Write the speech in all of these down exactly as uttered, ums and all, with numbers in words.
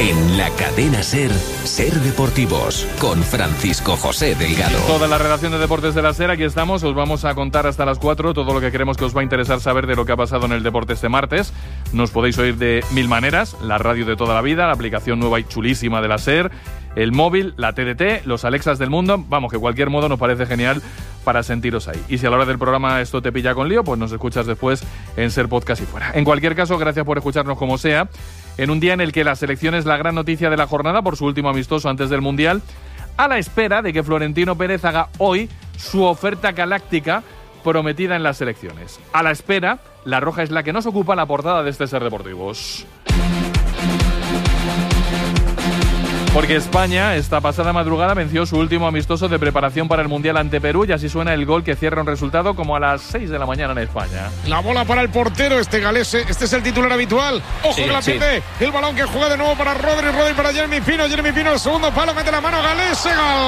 En la cadena SER, SER Deportivos, con Francisco José Delgado. Toda la redacción de Deportes de la SER, aquí estamos. Os vamos a contar hasta las cuatro todo lo que creemos que os va a interesar saber de lo que ha pasado en el deporte este martes. Nos podéis oír de mil maneras: la radio de toda la vida, la aplicación nueva y chulísima de la SER, el móvil, la T D T, los Alexas del mundo. Vamos, que cualquier modo nos parece genial para sentiros ahí. Y si a la hora del programa esto te pilla con lío, pues nos escuchas después en SER Podcast y fuera. En cualquier caso, gracias por escucharnos como sea, en un día en el que la selección es la gran noticia de la jornada por su último amistoso antes del Mundial, a la espera de que Florentino Pérez haga hoy su oferta galáctica prometida en las selecciones. A la espera, la roja es la que nos ocupa la portada de este SER Deportivos. Porque España esta pasada madrugada venció su último amistoso de preparación para el Mundial ante Perú, y así suena el gol que cierra un resultado como a las seis de la mañana en España. La bola para el portero, este galese, este es el titular habitual. Ojo sí, que la sí. pierde, el balón que juega de nuevo para Rodri, Rodri para Jeremy Pino, Jeremy Pino el segundo palo, mete la mano, galese,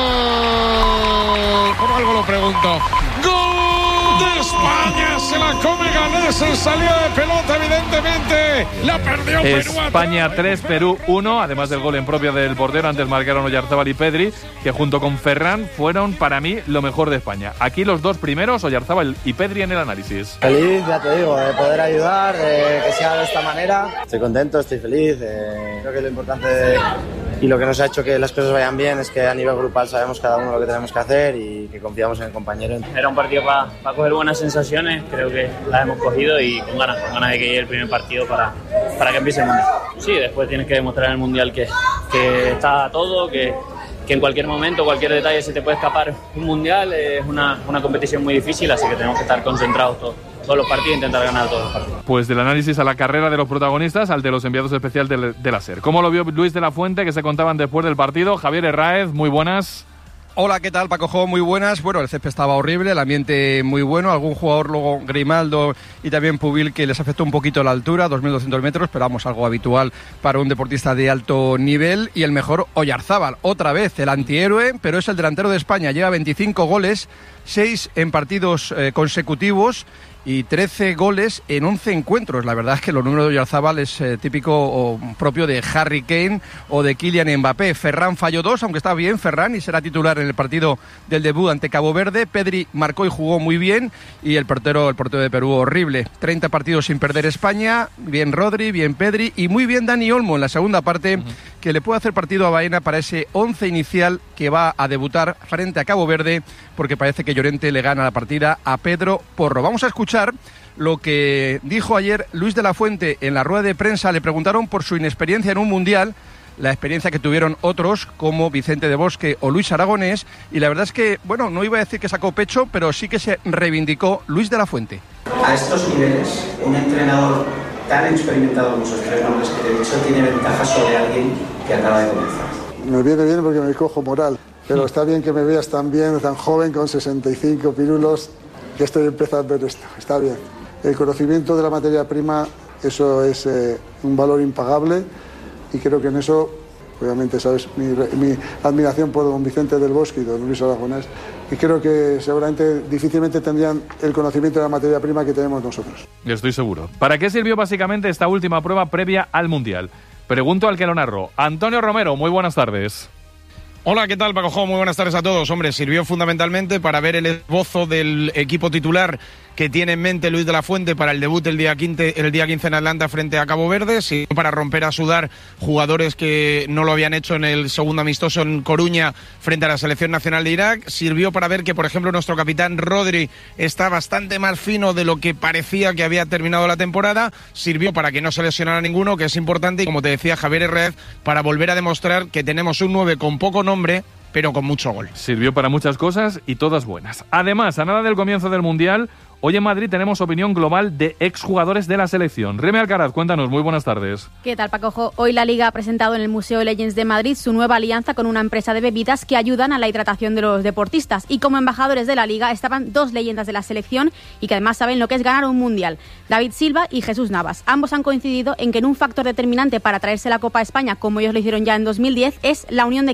gol. Por algo lo pregunto. ¡Gol de España! Se la come galese, salió de pelota evidentemente, la perdió Perú. España tres, Perú uno, además del gol en propia del portero. Antes marcaron Oyarzábal y Pedri, que junto con Ferran fueron para mí lo mejor de España. Aquí los dos primeros, Oyarzábal y Pedri, en el análisis. Feliz, ya te digo, de poder ayudar, de que sea de esta manera. Estoy contento, estoy feliz. Eh, creo que lo importante de, y lo que nos ha hecho que las cosas vayan bien es que a nivel grupal sabemos cada uno lo que tenemos que hacer y que confiamos en el compañero. Era un partido para pa coger buenas sensaciones, creo que las hemos cogido y con ganas, con ganas de que llegue el primer partido para, para que empiece el Mundial. Sí, después tienes que demostrar en el Mundial que, que está todo, que, que en cualquier momento, cualquier detalle se te puede escapar un Mundial. Es una, una competición muy difícil, así que tenemos que estar concentrados todos. todos los partidos e intentar ganar todos los partidos. Pues del análisis a la carrera de los protagonistas, al de los enviados especiales de, de la SER. ¿Cómo lo vio Luis de la Fuente, que se contaban después del partido? Javier Herráez, muy buenas. Hola, ¿qué tal, Paco Jo? Muy buenas. Bueno, el césped estaba horrible, el ambiente muy bueno. Algún jugador, luego Grimaldo y también Pubil, que les afectó un poquito la altura, dos mil doscientos metros, pero vamos, algo habitual para un deportista de alto nivel. Y el mejor, Oyarzábal, otra vez el antihéroe, pero es el delantero de España. Lleva veinticinco goles, seis en partidos eh, consecutivos y trece goles en once encuentros. La verdad es que los números de Oyarzábal es eh, típico o propio de Harry Kane o de Kylian Mbappé. Ferran falló dos, aunque está bien Ferran y será titular en el partido del debut ante Cabo Verde. Pedri marcó y jugó muy bien, y el portero, el portero de Perú, horrible. treinta partidos sin perder España, bien Rodri, bien Pedri y muy bien Dani Olmo en la segunda parte, uh-huh. que le puede hacer partido a Baena para ese once inicial que va a debutar frente a Cabo Verde, porque parece que Llorente le gana la partida a Pedro Porro. Vamos a escuchar lo que dijo ayer Luis de la Fuente en la rueda de prensa. Le preguntaron por su inexperiencia en un Mundial, la experiencia que tuvieron otros como Vicente de Bosque o Luis Aragonés, y la verdad es que, bueno, no iba a decir que sacó pecho, pero sí que se reivindicó Luis de la Fuente. A estos niveles, un entrenador tan experimentado como esos tres nombres que te he dicho tiene ventaja sobre alguien que acaba de comenzar. Me viene bien porque me cojo moral, pero está bien que me veas tan bien, tan joven, con sesenta y cinco pirulos, que estoy empezando a ver esto. Está bien. El conocimiento de la materia prima, eso es eh, un valor impagable, y creo que en eso, obviamente, sabes, mi, mi admiración por don Vicente del Bosque y don Luis Aragonés, y creo que seguramente difícilmente tendrían el conocimiento de la materia prima que tenemos nosotros. Estoy seguro. ¿Para qué sirvió básicamente esta última prueba previa al Mundial? Pregunto al que lo narró. Antonio Romero, muy buenas tardes. Hola, ¿qué tal, Paco Jo? Muy buenas tardes a todos. Hombre, sirvió fundamentalmente para ver el esbozo del equipo titular que tiene en mente Luis de la Fuente para el debut el día quince, el día quince en Atlanta frente a Cabo Verde, sirvió para romper a sudar jugadores que no lo habían hecho en el segundo amistoso en Coruña frente a la selección nacional de Irak, sirvió para ver que, por ejemplo, nuestro capitán Rodri está bastante más fino de lo que parecía que había terminado la temporada, sirvió para que no se lesionara ninguno, que es importante, y como te decía Javier Herráez, para volver a demostrar que tenemos un nueve con poco nombre, pero con mucho gol. Sirvió para muchas cosas y todas buenas. Además, a nada del comienzo del Mundial, hoy en Madrid tenemos opinión global de exjugadores de la selección. Reme Alcaraz, cuéntanos, muy buenas tardes. ¿Qué tal, Paco Jo? Hoy la Liga ha presentado en el Museo Legends de Madrid su nueva alianza con una empresa de bebidas que ayudan a la hidratación de los deportistas. Y como embajadores de la Liga estaban dos leyendas de la selección y que además saben lo que es ganar un Mundial: David Silva y Jesús Navas. Ambos han coincidido en que en un factor determinante para traerse la Copa a España, como ellos lo hicieron ya en dos mil diez, es la unión de equipo.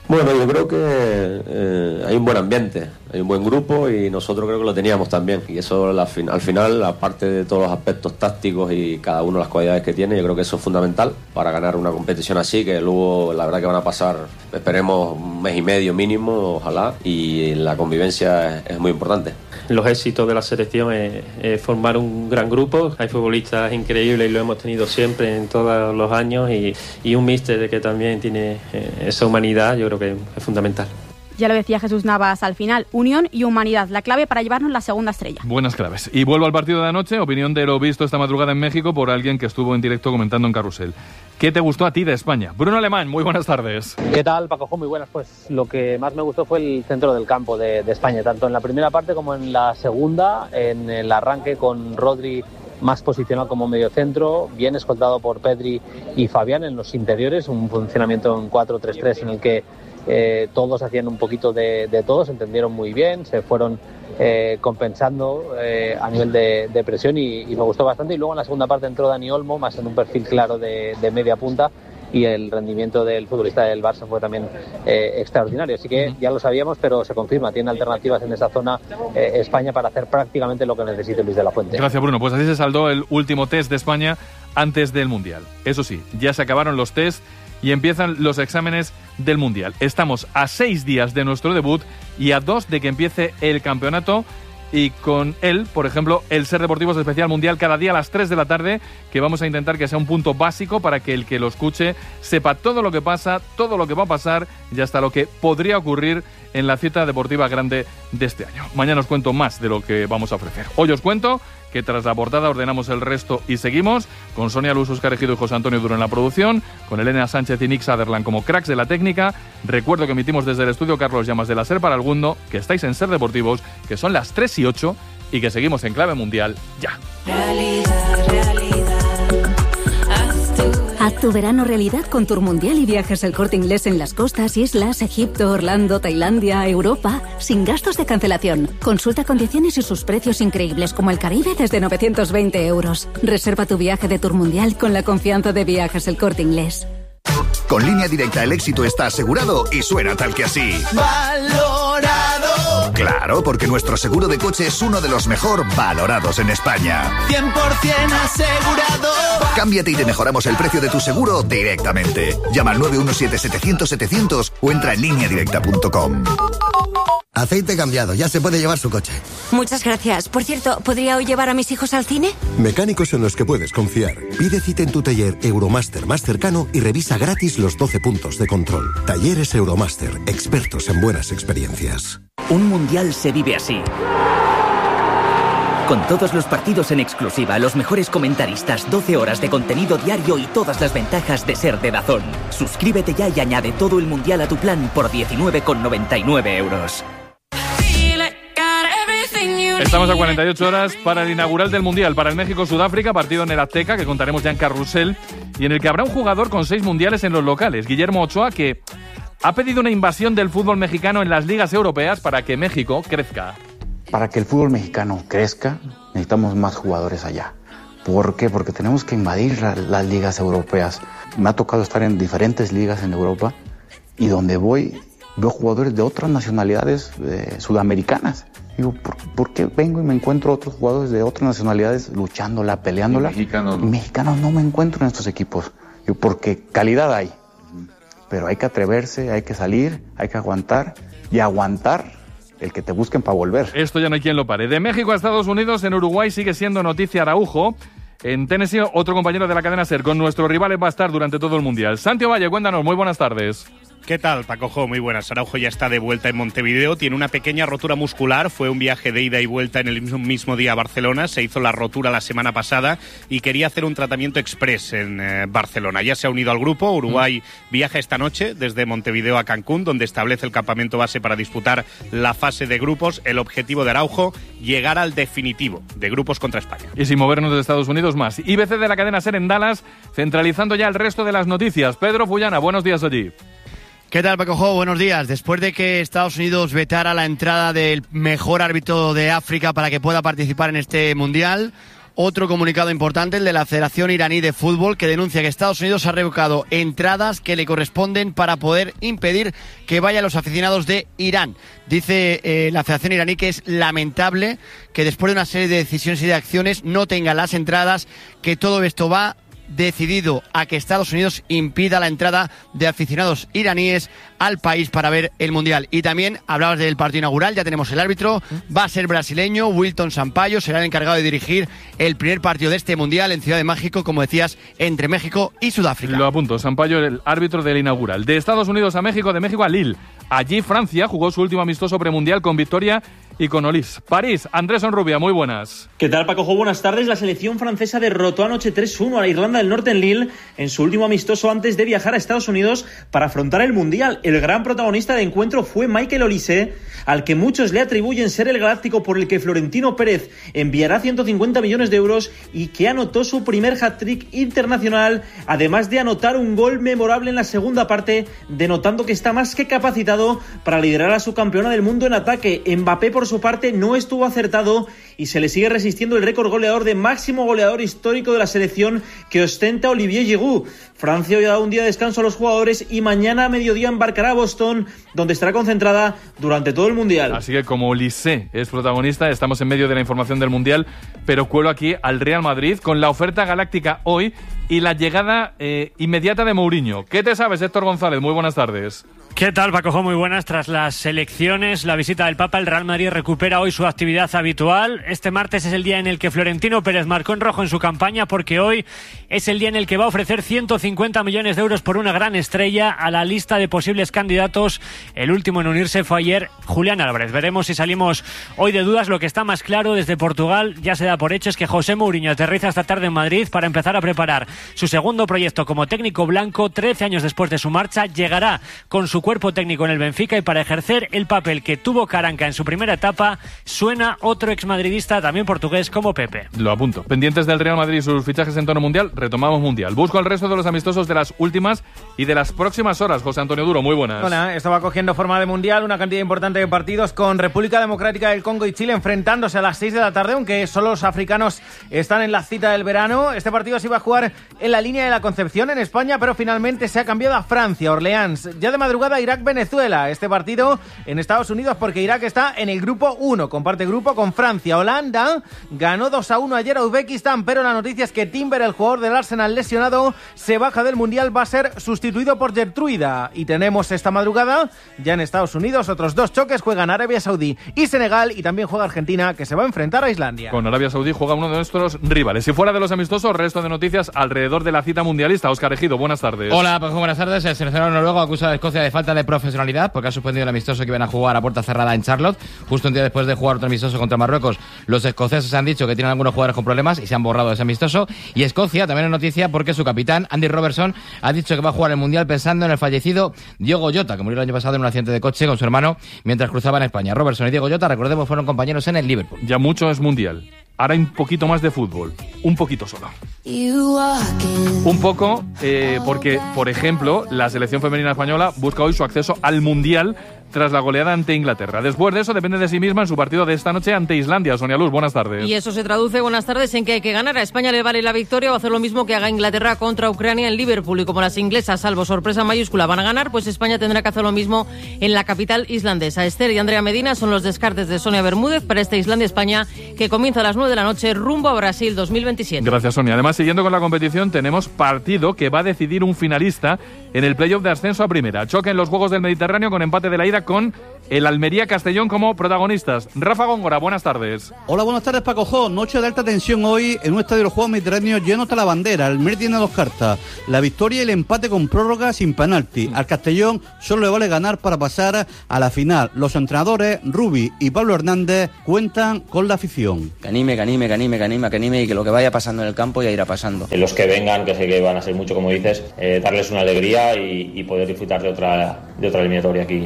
Bueno, yo creo que eh, hay un buen ambiente, hay un buen grupo y nosotros creo que lo teníamos también. Y eso la, al final, aparte de todos los aspectos tácticos y cada uno las cualidades que tiene, yo creo que eso es fundamental para ganar una competición así, que luego la verdad que van a pasar, esperemos, un mes y medio mínimo, ojalá, y la convivencia es, es muy importante. Los éxitos de la selección es, es formar un gran grupo. Hay futbolistas increíbles y lo hemos tenido siempre en todos los años y, y un míster que también tiene eh, esa humanidad, yo creo que es fundamental. Ya lo decía Jesús Navas al final, unión y humanidad, la clave para llevarnos la segunda estrella. Buenas claves. Y vuelvo al partido de anoche, opinión de lo visto esta madrugada en México por alguien que estuvo en directo comentando en Carrusel. ¿Qué te gustó a ti de España? Bruno Alemán, muy buenas tardes. ¿Qué tal, Paco? Muy buenas. Pues lo que más me gustó fue el centro del campo de, de España, tanto en la primera parte como en la segunda, en el arranque con Rodri más posicionado como mediocentro, bien escoltado por Pedri y Fabián en los interiores, un funcionamiento en cuatro tres tres en el que eh, todos hacían un poquito de, de todo, se entendieron muy bien, se fueron eh, compensando eh, a nivel de, de presión y, y me gustó bastante. Y luego en la segunda parte entró Dani Olmo, más en un perfil claro de, de media punta, y el rendimiento del futbolista del Barça fue también eh, extraordinario. Así que ya lo sabíamos, pero se confirma, tiene alternativas en esa zona eh, España para hacer prácticamente lo que necesite Luis de la Fuente. Gracias, Bruno. Pues así se saldó el último test de España antes del Mundial. Eso sí, ya se acabaron los test y empiezan los exámenes del Mundial. Estamos a seis días de nuestro debut y a dos de que empiece el campeonato. Y con él, por ejemplo, el Ser Deportivos Especial Mundial cada día a las tres de la tarde, que vamos a intentar que sea un punto básico para que el que lo escuche sepa todo lo que pasa, todo lo que va a pasar y hasta lo que podría ocurrir en la cita deportiva grande de este año. Mañana os cuento más de lo que vamos a ofrecer. Hoy os cuento que tras la portada ordenamos el resto y seguimos, con Sonia Luz, Óscar Ejido y José Antonio Duro en la producción, con Elena Sánchez y Nick Sutherland como cracks de la técnica. Recuerdo que emitimos desde el estudio Carlos Llamas de la Ser para el Mundo, que estáis en Ser Deportivos, que son las tres y ocho y que seguimos en Clave Mundial ya. Realidad, realidad. Haz tu verano realidad con Tour Mundial y Viajes El Corte Inglés en las costas, islas, Egipto, Orlando, Tailandia, Europa, sin gastos de cancelación. Consulta condiciones y sus precios increíbles como el Caribe desde novecientos veinte euros. Reserva tu viaje de Tour Mundial con la confianza de Viajes El Corte Inglés. Con Línea Directa el éxito está asegurado y suena tal que así. ¡Valorado! Claro, porque nuestro seguro de coche es uno de los mejor valorados en España. cien por ciento asegurado. Cámbiate y te mejoramos el precio de tu seguro directamente. Llama al nueve uno siete setecientos setecientos o entra en línea directa punto com. Aceite cambiado, ya se puede llevar su coche. Muchas gracias. Por cierto, ¿podría hoy llevar a mis hijos al cine? Mecánicos en los que puedes confiar. Pide cita en tu taller Euromaster más cercano y revisa gratis los doce puntos de control. Talleres Euromaster, expertos en buenas experiencias. Un mundial se vive así. Con todos los partidos en exclusiva, los mejores comentaristas, doce horas de contenido diario y todas las ventajas de ser de DAZN. Suscríbete ya y añade todo el mundial a tu plan por diecinueve con noventa y nueve euros. Estamos a cuarenta y ocho horas para el inaugural del Mundial, para el México-Sudáfrica, partido en el Azteca, que contaremos ya en Carrusel, y en el que habrá un jugador con seis mundiales en los locales, Guillermo Ochoa, que ha pedido una invasión del fútbol mexicano en las ligas europeas para que México crezca. Para que el fútbol mexicano crezca, necesitamos más jugadores allá. ¿Por qué? Porque tenemos que invadir la, las ligas europeas. Me ha tocado estar en diferentes ligas en Europa y donde voy veo jugadores de otras nacionalidades eh, sudamericanas. Digo, ¿por, ¿por qué vengo y me encuentro otros jugadores de otras nacionalidades luchándola, peleándola? Y mexicanos. Y mexicanos no me encuentro en estos equipos. Digo, porque calidad hay, pero hay que atreverse, hay que salir, hay que aguantar y aguantar el que te busquen para volver. Esto ya no hay quien lo pare. De México a Estados Unidos, en Uruguay sigue siendo noticia Araujo. En Tennessee, otro compañero de la cadena SER, con nuestros rivales va a estar durante todo el Mundial. Santiago Valle, cuéntanos, muy buenas tardes. ¿Qué tal, Paco Jo? Muy buenas. Araujo ya está de vuelta en Montevideo. Tiene una pequeña rotura muscular. Fue un viaje de ida y vuelta en el mismo, mismo día a Barcelona. Se hizo la rotura la semana pasada y quería hacer un tratamiento express en eh, Barcelona. Ya se ha unido al grupo. Uruguay mm. viaja esta noche desde Montevideo a Cancún, donde establece el campamento base para disputar la fase de grupos. El objetivo de Araujo, llegar al definitivo de grupos contra España. Y sin movernos de Estados Unidos más. I B C de la cadena SER en Dallas, centralizando ya el resto de las noticias. Pedro Fullana, buenos días allí. ¿Qué tal, Paco Jo? Buenos días. Después de que Estados Unidos vetara la entrada del mejor árbitro de África para que pueda participar en este Mundial, otro comunicado importante, el de la Federación Iraní de Fútbol, que denuncia que Estados Unidos ha revocado entradas que le corresponden para poder impedir que vayan los aficionados de Irán. Dice eh, la Federación Iraní que es lamentable que después de una serie de decisiones y de acciones no tengan las entradas, que todo esto va decidido a que Estados Unidos impida la entrada de aficionados iraníes al país para ver el Mundial. Y también hablabas del partido inaugural, ya tenemos el árbitro, va a ser brasileño, Wilton Sampaio, será el encargado de dirigir el primer partido de este Mundial en Ciudad de México, como decías, entre México y Sudáfrica. Lo apunto, Sampaio, el árbitro del inaugural. De Estados Unidos a México, de México a Lille. Allí Francia jugó su último amistoso premundial con victoria y con Olis. París, Andrés Onrubia, muy buenas. ¿Qué tal, Paco? Buenas tardes. La selección francesa derrotó anoche tres uno a la Irlanda del Norte en Lille en su último amistoso antes de viajar a Estados Unidos para afrontar el Mundial. El gran protagonista del encuentro fue Michael Olise, al que muchos le atribuyen ser el galáctico por el que Florentino Pérez enviará ciento cincuenta millones de euros y que anotó su primer hat-trick internacional, además de anotar un gol memorable en la segunda parte, denotando que está más que capacitado para liderar a su campeona del mundo en ataque. Mbappé, por su parte, no estuvo acertado y se le sigue resistiendo el récord goleador de máximo goleador histórico de la selección que ostenta Olivier Giroud. Francia hoy ha dado un día de descanso a los jugadores y mañana a mediodía embarcará a Boston, donde estará concentrada durante todo el Mundial. Así que como Olise es protagonista, estamos en medio de la información del Mundial, pero cuelo aquí al Real Madrid con la oferta galáctica hoy y la llegada eh, inmediata de Mourinho. ¿Qué te sabes, Héctor González? Muy buenas tardes. ¿Qué tal, Paco? Muy buenas. Tras las elecciones, la visita del Papa, el Real Madrid recupera hoy su actividad habitual. Este martes es el día en el que Florentino Pérez marcó en rojo en su campaña, porque hoy es el día en el que va a ofrecer ciento cincuenta millones de euros por una gran estrella a la lista de posibles candidatos. El último en unirse fue ayer Julián Álvarez. Veremos si salimos hoy de dudas. Lo que está más claro desde Portugal, ya se da por hecho, es que José Mourinho aterriza esta tarde en Madrid para empezar a preparar su segundo proyecto como técnico blanco. Trece años después de su marcha, llegará con su cuerpo técnico en el Benfica y para ejercer el papel que tuvo Caranca en su primera etapa, suena otro exmadridista también portugués como Pepe. Lo apunto. Pendientes del Real Madrid y sus fichajes en tono mundial, retomamos Mundial. Busco el resto de los amistosos de las últimas y de las próximas horas. José Antonio Duro, muy buenas. Hola, esto va cogiendo forma de Mundial, una cantidad importante de partidos con República Democrática del Congo y Chile enfrentándose a las seis de la tarde, aunque solo los africanos están en la cita del verano. Este partido se iba a jugar en la línea de la Concepción en España, pero finalmente se ha cambiado a Francia, Orleans. Ya de madrugada Irak-Venezuela, este partido en Estados Unidos porque Irak está en el grupo uno, comparte grupo con Francia. Holanda ganó dos a uno ayer a Uzbekistán, pero la noticia es que Timber, el jugador del Arsenal lesionado, se baja del Mundial, va a ser sustituido por Gertruida. Y tenemos esta madrugada, ya en Estados Unidos, otros dos choques, juegan Arabia Saudí y Senegal, y también juega Argentina, que se va a enfrentar a Islandia. Con Arabia Saudí juega uno de nuestros rivales. Y fuera de los amistosos, resto de noticias alrededor de la cita mundialista. Óscar Ejido, buenas tardes. Hola, pues buenas tardes. El seleccionador noruego acusa a Escocia de falta de profesionalidad porque ha suspendido el amistoso que iban a jugar a puerta cerrada en Charlotte. Justo un día después de jugar otro amistoso contra Marruecos, los escoceses han dicho que tienen algunos jugadores con problemas y se han borrado de ese amistoso. Y Escocia también es noticia porque su capitán, Andy Robertson, ha dicho que va a jugar el Mundial pensando en el fallecido Diogo Jota, que murió el año pasado en un accidente de coche con su hermano mientras cruzaban España. Robertson y Diogo Jota, recordemos, fueron compañeros en el Liverpool. Ya mucho es Mundial. Ahora hay un poquito más de fútbol. Un poquito solo. Un poco eh, porque, por ejemplo, la selección femenina española busca hoy su acceso al Mundial tras la goleada ante Inglaterra. Después de eso, depende de sí misma en su partido de esta noche ante Islandia. Sonia Luz, buenas tardes. Y eso se traduce, buenas tardes, en que hay que ganar. A España le vale la victoria o hacer lo mismo que haga Inglaterra contra Ucrania en Liverpool. Y como las inglesas, salvo sorpresa mayúscula, van a ganar, pues España tendrá que hacer lo mismo en la capital islandesa. Esther y Andrea Medina son los descartes de Sonia Bermúdez para este Islandia-España, que comienza a las nueve de la noche rumbo a Brasil dos mil veintisiete. Gracias, Sonia. Además, siguiendo con la competición, tenemos partido que va a decidir un finalista en el playoff de ascenso a primera. Choque en los Juegos del Mediterráneo con empate de la ida con el Almería Castellón como protagonistas. Rafa Góngora, buenas tardes. Hola, buenas tardes, Paco Jo. Noche de alta tensión hoy en un estadio de los Juegos Mediterráneos lleno hasta la bandera. El Almería tiene dos cartas: la victoria y el empate con prórroga sin penalti. Al Castellón solo le vale ganar para pasar a la final. Los entrenadores Rubi y Pablo Hernández cuentan con la afición. Que anime, que anime, que anime, que anime, que anime y que lo que vaya pasando en el campo ya irá pasando. En los que vengan, que sé que van a ser mucho, como dices, eh, darles una alegría y, y poder disfrutar de otra, de otra eliminatoria aquí en Castellón.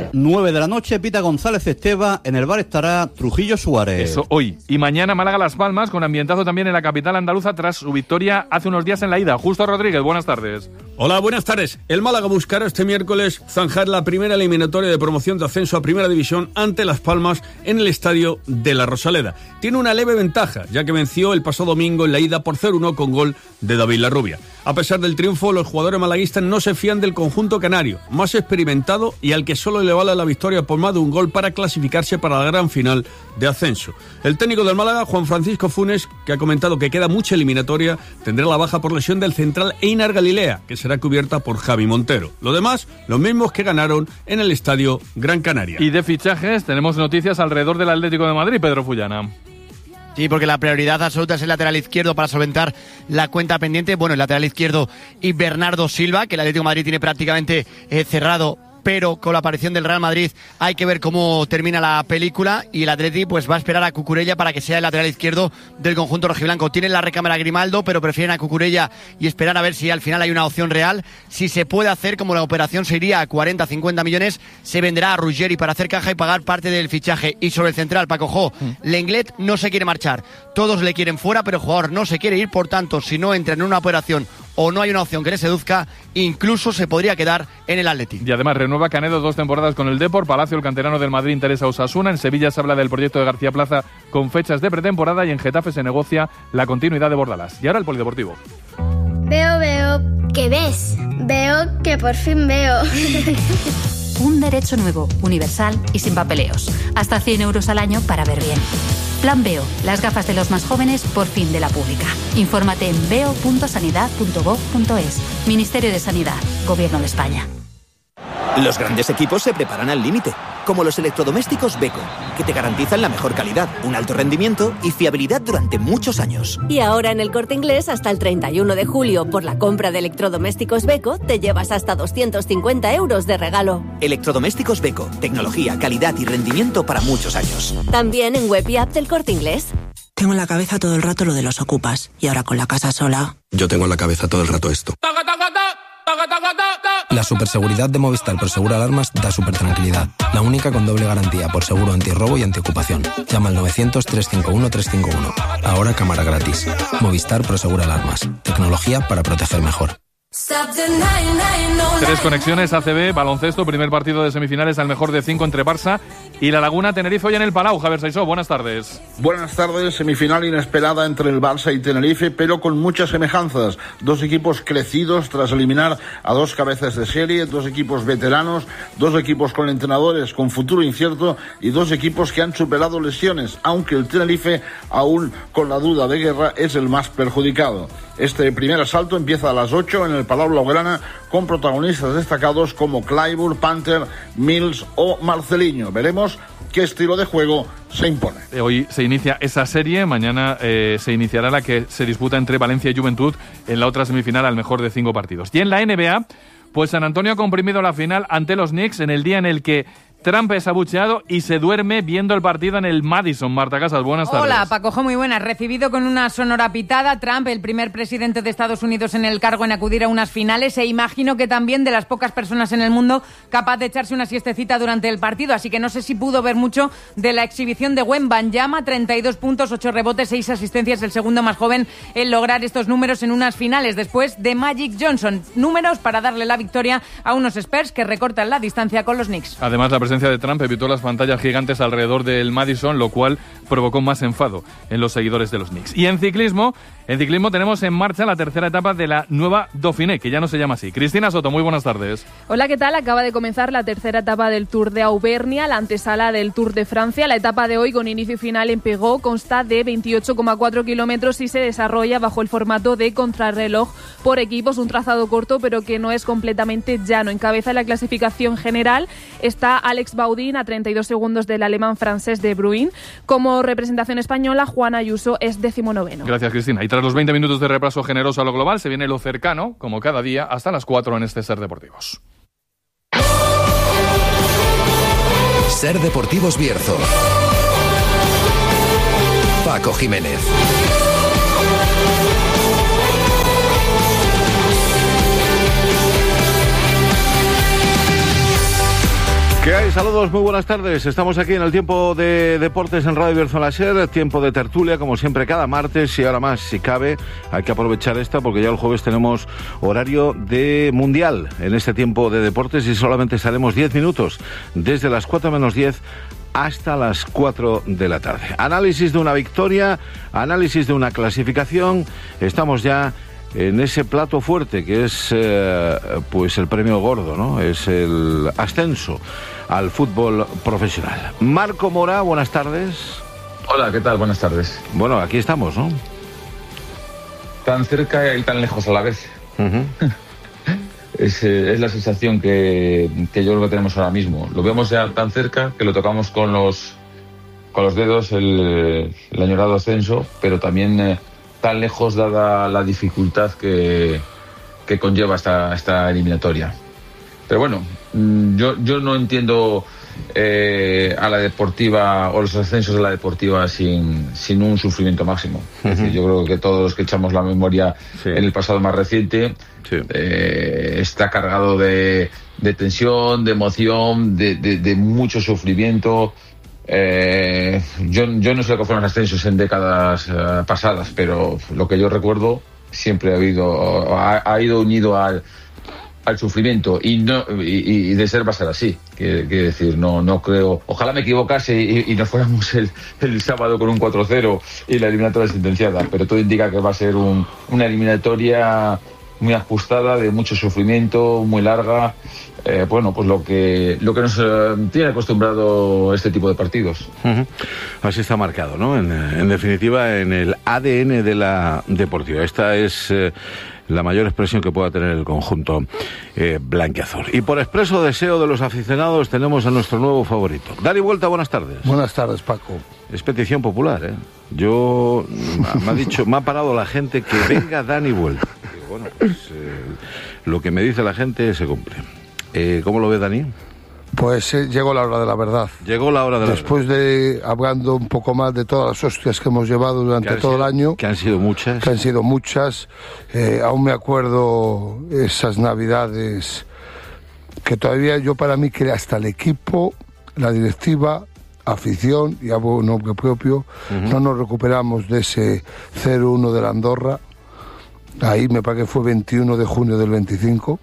nueve de la noche, pita González Esteva, en el bar estará Trujillo Suárez. Eso hoy. Y mañana Málaga Las Palmas, con ambientazo también en la capital andaluza tras su victoria hace unos días en la ida. Justo Rodríguez, buenas tardes. Hola, buenas tardes. El Málaga buscará este miércoles zanjar la primera eliminatoria de promoción de ascenso a Primera División ante Las Palmas en el estadio de la Rosaleda. Tiene una leve ventaja, ya que venció el pasado domingo en la ida por cero uno con gol de David Larrubia. A pesar del triunfo, los jugadores malaguistas no se fían del conjunto canario, más experimentado y al que solo le vale la victoria por más de un gol para clasificarse para la gran final de ascenso. El técnico del Málaga, Juan Francisco Funes, que ha comentado que queda mucha eliminatoria, tendrá la baja por lesión del central Einar Galilea, que será cubierta por Javi Montero. Lo demás, los mismos que ganaron en el estadio Gran Canaria. Y de fichajes, tenemos noticias alrededor del Atlético de Madrid, Pedro Fullana. Sí, porque la prioridad absoluta es el lateral izquierdo para solventar la cuenta pendiente. Bueno, el lateral izquierdo y Bernardo Silva, que el Atlético de Madrid tiene prácticamente eh, cerrado, pero con la aparición del Real Madrid hay que ver cómo termina la película y el Atleti pues va a esperar a Cucurella para que sea el lateral izquierdo del conjunto rojiblanco. Tienen la recámara Grimaldo, pero prefieren a Cucurella y esperar a ver si al final hay una opción real. Si se puede hacer, como la operación se iría a cuarenta a cincuenta millones, se venderá a Ruggeri para hacer caja y pagar parte del fichaje. Y sobre el central, Paco Jo, mm. Lenglet no se quiere marchar. Todos le quieren fuera, pero el jugador no se quiere ir, por tanto, si no entra en una operación o no hay una opción que le seduzca, incluso se podría quedar en el Atleti. Y además renueva Canedo dos temporadas con el Depor. Palacio, el canterano del Madrid, interesa a Osasuna. En Sevilla se habla del proyecto de García Plaza con fechas de pretemporada y en Getafe se negocia la continuidad de Bordalás. Y ahora el polideportivo. Veo, veo. ¿Qué ves? Veo que por fin veo. Un derecho nuevo, universal y sin papeleos. Hasta cien euros al año para ver bien. Plan Veo, las gafas de los más jóvenes por fin de la pública. Infórmate en veo punto sanidad punto gob punto es. Ministerio de Sanidad, Gobierno de España. Los grandes equipos se preparan al límite, como los electrodomésticos Beko, que te garantizan la mejor calidad, un alto rendimiento y fiabilidad durante muchos años. Y ahora en El Corte Inglés, hasta el treinta y uno de julio, por la compra de electrodomésticos Beko, te llevas hasta doscientos cincuenta euros de regalo. Electrodomésticos Beko, tecnología, calidad y rendimiento para muchos años. También en web y app del Corte Inglés. Tengo en la cabeza todo el rato lo de los ocupas, y ahora con la casa sola... Yo tengo en la cabeza todo el rato esto. La superseguridad de Movistar Prosegur Alarmas da super tranquilidad. La única con doble garantía por seguro antirrobo y antiocupación. Llama al novecientos, trescientos cincuenta y uno, trescientos cincuenta y uno. Ahora cámara gratis. Movistar Prosegur Alarmas. Tecnología para proteger mejor. Tres conexiones, A C B, baloncesto, primer partido de semifinales al mejor de cinco entre Barça y La Laguna, Tenerife hoy en el Palau. Javier Saisó, buenas tardes. Buenas tardes, semifinal inesperada entre el Barça y Tenerife, pero con muchas semejanzas. Dos equipos crecidos tras eliminar a dos cabezas de serie, dos equipos veteranos, dos equipos con entrenadores con futuro incierto y dos equipos que han superado lesiones, aunque el Tenerife, aún con la duda de Guerra, es el más perjudicado. Este primer asalto empieza a las ocho en el Palau Blaugrana con protagonistas destacados como Clyburn, Panther, Mills o Marceliño. Veremos qué estilo de juego se impone. Hoy se inicia esa serie, mañana eh, se iniciará la que se disputa entre Valencia y Juventud en la otra semifinal al mejor de cinco partidos. Y en la N B A, pues San Antonio ha comprimido la final ante los Knicks en el día en el que Trump es abucheado y se duerme viendo el partido en el Madison. Marta Casas, buenas tardes. Hola, Paco, muy buenas. Recibido con una sonora pitada, Trump, el primer presidente de Estados Unidos en el cargo en acudir a unas finales, e imagino que también de las pocas personas en el mundo capaz de echarse una siestecita durante el partido, así que no sé si pudo ver mucho de la exhibición de Wembanyama, treinta y dos puntos, ocho rebotes, seis asistencias, el segundo más joven en lograr estos números en unas finales, después de Magic Johnson. Números para darle la victoria a unos Spurs que recortan la distancia con los Knicks. Además, la presencia de Trump evitó las pantallas gigantes alrededor del Madison, lo cual provocó más enfado en los seguidores de los Knicks. Y en ciclismo, en ciclismo tenemos en marcha la tercera etapa de la nueva Dauphiné, que ya no se llama así. Cristina Soto, muy buenas tardes. Hola, ¿qué tal? Acaba de comenzar la tercera etapa del Tour de Auvernia, la antesala del Tour de Francia. La etapa de hoy, con inicio y final en Pegó, consta de veintiocho coma cuatro kilómetros y se desarrolla bajo el formato de contrarreloj por equipos, un trazado corto pero que no es completamente llano. Encabeza la clasificación general está Alex Baudin a treinta y dos segundos del alemán francés de Bruin. Como representación española, Juan Ayuso es decimonoveno. Gracias, Cristina. Y tras los veinte minutos de repaso generoso a lo global, se viene lo cercano, como cada día, hasta las cuatro en este Ser Deportivos. Ser Deportivos Bierzo. Paco Jiménez. ¿Qué hay hay? Saludos, muy buenas tardes. Estamos aquí en el tiempo de deportes en Radio Bierzo en la Ser, tiempo de tertulia, como siempre, cada martes, y ahora más, si cabe, hay que aprovechar esta, porque ya el jueves tenemos horario de mundial en este tiempo de deportes y solamente estaremos diez minutos, desde las cuatro menos diez hasta las cuatro de la tarde. Análisis de una victoria, análisis de una clasificación, estamos ya en ese plato fuerte que es eh, pues el premio gordo, ¿no? Es el ascenso al fútbol profesional. Marco Mora, buenas tardes. Hola, ¿qué tal? Buenas tardes. Bueno, aquí estamos, ¿no? Tan cerca y tan lejos a la vez. Uh-huh. es, eh, es la sensación que, que yo creo que tenemos ahora mismo. Lo vemos ya tan cerca que lo tocamos con los con los dedos el, el añorado ascenso, pero también eh, tan lejos dada la dificultad que, que conlleva esta, esta eliminatoria. Pero bueno, yo, yo no entiendo eh, a la Deportiva o los ascensos de la Deportiva sin, sin un sufrimiento máximo. Uh-huh. Es decir, yo creo que todos los que echamos la memoria sí. en el pasado más reciente sí. eh, está cargado de, de tensión, de emoción, de, de, de mucho sufrimiento. Eh, yo, yo no sé lo que fueron los ascensos en décadas uh, pasadas, pero lo que yo recuerdo siempre ha habido ha, ha ido unido al, al sufrimiento y no y, y de ser va a ser así. Quiere decir, no no creo. Ojalá me equivocase y, y nos fuéramos el, el sábado con un cuatro cero y la eliminatoria sentenciada, pero todo indica que va a ser un, una eliminatoria muy ajustada, de mucho sufrimiento, muy larga. Eh, bueno, pues lo que lo que nos eh, tiene acostumbrado este tipo de partidos. Uh-huh. Así está marcado, ¿no? En, en definitiva, en el A D N de la Deportiva. Esta es eh, la mayor expresión que pueda tener el conjunto eh, blanquiazul. Y por expreso deseo de los aficionados tenemos a nuestro nuevo favorito. Dani Vuelta, buenas tardes. Buenas tardes, Paco. Es petición popular, ¿eh? Yo, me ha dicho, me ha parado la gente que venga Dani Vuelta. Y bueno, pues eh, lo que me dice la gente se cumple. Eh, ¿Cómo lo ve, Dani? Pues eh, llegó la hora de la verdad. Llegó la hora de la Después verdad. de, hablando un poco más de todas las hostias que hemos llevado durante todo sido, el año. Que han sido muchas. Que han sido muchas. Eh, aún me acuerdo esas navidades que todavía yo para mí que hasta el equipo, la directiva, afición y algo nombre propio, uh-huh. no nos recuperamos de ese cero uno de la Andorra. Ahí me parece que fue veintiuno de junio del veinticinco.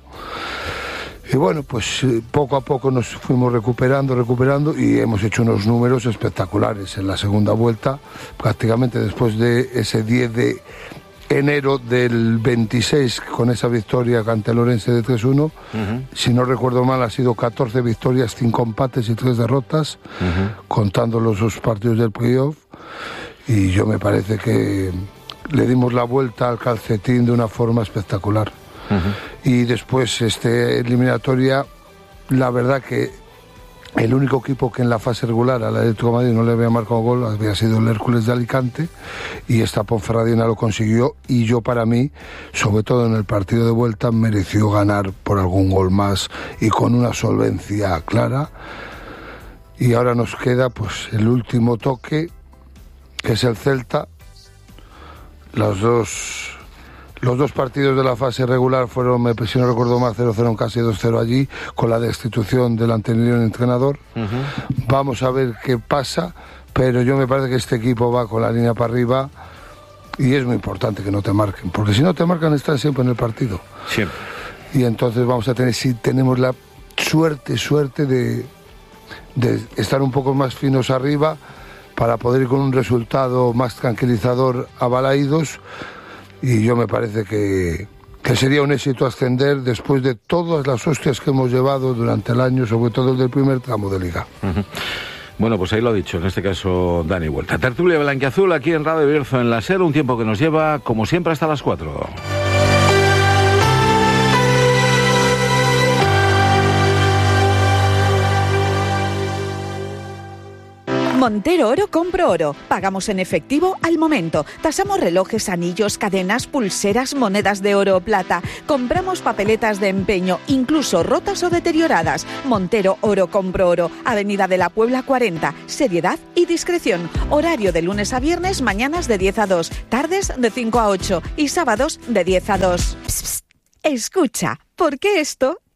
Y bueno, pues eh, poco a poco nos fuimos recuperando, recuperando y hemos hecho unos números espectaculares en la segunda vuelta, prácticamente después de ese diez de enero del veintiséis con esa victoria ante el Orense de tres uno. Uh-huh. Si no recuerdo mal, ha sido catorce victorias, cinco empates y tres derrotas, uh-huh. contando los dos partidos del playoff. Y yo me parece que le dimos la vuelta al calcetín de una forma espectacular. Uh-huh. Y después este eliminatoria, la verdad que el único equipo que en la fase regular al Atlético de Madrid no le había marcado gol había sido el Hércules de Alicante, y esta Ponferradina lo consiguió, y yo para mí, sobre todo en el partido de vuelta, mereció ganar por algún gol más y con una solvencia clara. Y ahora nos queda pues el último toque, que es el Celta. Los dos Los dos partidos de la fase regular fueron, si no recuerdo mal, cero cero en casa y dos cero allí, con la destitución del anterior entrenador. Uh-huh. Vamos a ver qué pasa, pero yo me parece que este equipo va con la línea para arriba y es muy importante que no te marquen, porque si no te marcan están siempre en el partido. Siempre. Y entonces vamos a tener, si tenemos la suerte, suerte de, de estar un poco más finos arriba para poder ir con un resultado más tranquilizador a Balaídos. Y yo me parece que, que sería un éxito ascender después de todas las hostias que hemos llevado durante el año, sobre todo el del primer tramo de Liga. Uh-huh. Bueno, pues ahí lo ha dicho, en este caso Dani Vuelta. Tertulia blanquiazul aquí en Radio Bierzo en la Ser, un tiempo que nos lleva, como siempre, hasta las cuatro. Montero Oro compro oro. Pagamos en efectivo al momento. Tasamos relojes, anillos, cadenas, pulseras, monedas de oro o plata. Compramos papeletas de empeño, incluso rotas o deterioradas. Montero Oro compro oro. Avenida de la Puebla cuarenta. Seriedad y discreción. Horario de lunes a viernes, mañanas de diez a dos, tardes de cinco a ocho y sábados de diez a dos. Psst, psst. Escucha, ¿por qué esto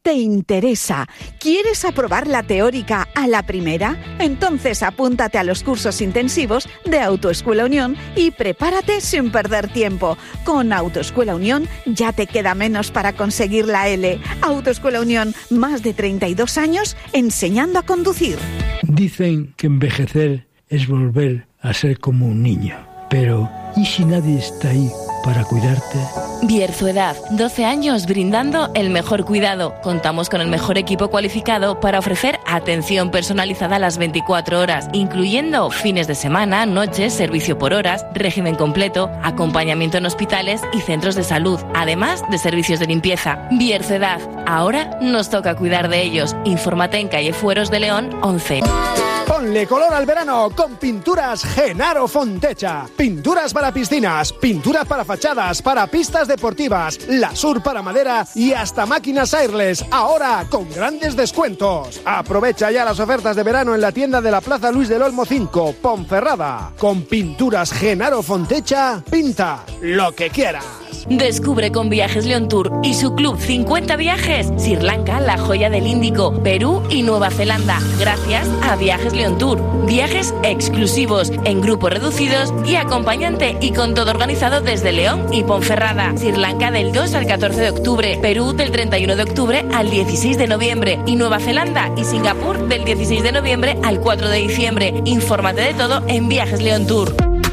te interesa. ¿Quieres aprobar la teórica a la primera? Entonces apúntate a los cursos intensivos de Autoescuela Unión y prepárate sin perder tiempo. Con Autoescuela Unión ya te queda menos para conseguir la L. Autoescuela Unión, más de treinta y dos años enseñando a conducir. Dicen que envejecer es volver a ser como un niño. Pero, ¿y si nadie está ahí para cuidarte? Bierzo-Edad, doce años brindando el mejor cuidado. Contamos con el mejor equipo cualificado para ofrecer atención personalizada a las veinticuatro horas, incluyendo fines de semana, noches, servicio por horas, régimen completo, acompañamiento en hospitales y centros de salud, además de servicios de limpieza. Bierzo-Edad, ahora nos toca cuidar de ellos. Infórmate en calle Fueros de León once. Ponle color al verano con Pinturas Genaro Fontecha. Pinturas para piscinas, pinturas para fachadas, para pistas deportivas, lasur para madera y hasta máquinas airless. Ahora con grandes descuentos. Aprovecha ya las ofertas de verano en la tienda de la Plaza Luis del Olmo cinco, Ponferrada. Con Pinturas Genaro Fontecha, pinta lo que quieras. Descubre con Viajes León Tour y su club cincuenta viajes Sri Lanka, la joya del Índico, Perú y Nueva Zelanda, gracias a Viajes León Tour. Viajes exclusivos, en grupos reducidos y acompañante, y con todo organizado desde León y Ponferrada. Sri Lanka del dos al catorce de octubre, Perú del treinta y uno de octubre al dieciséis de noviembre y Nueva Zelanda y Singapur del dieciséis de noviembre al cuatro de diciembre. Infórmate de todo en Viajes León Tour.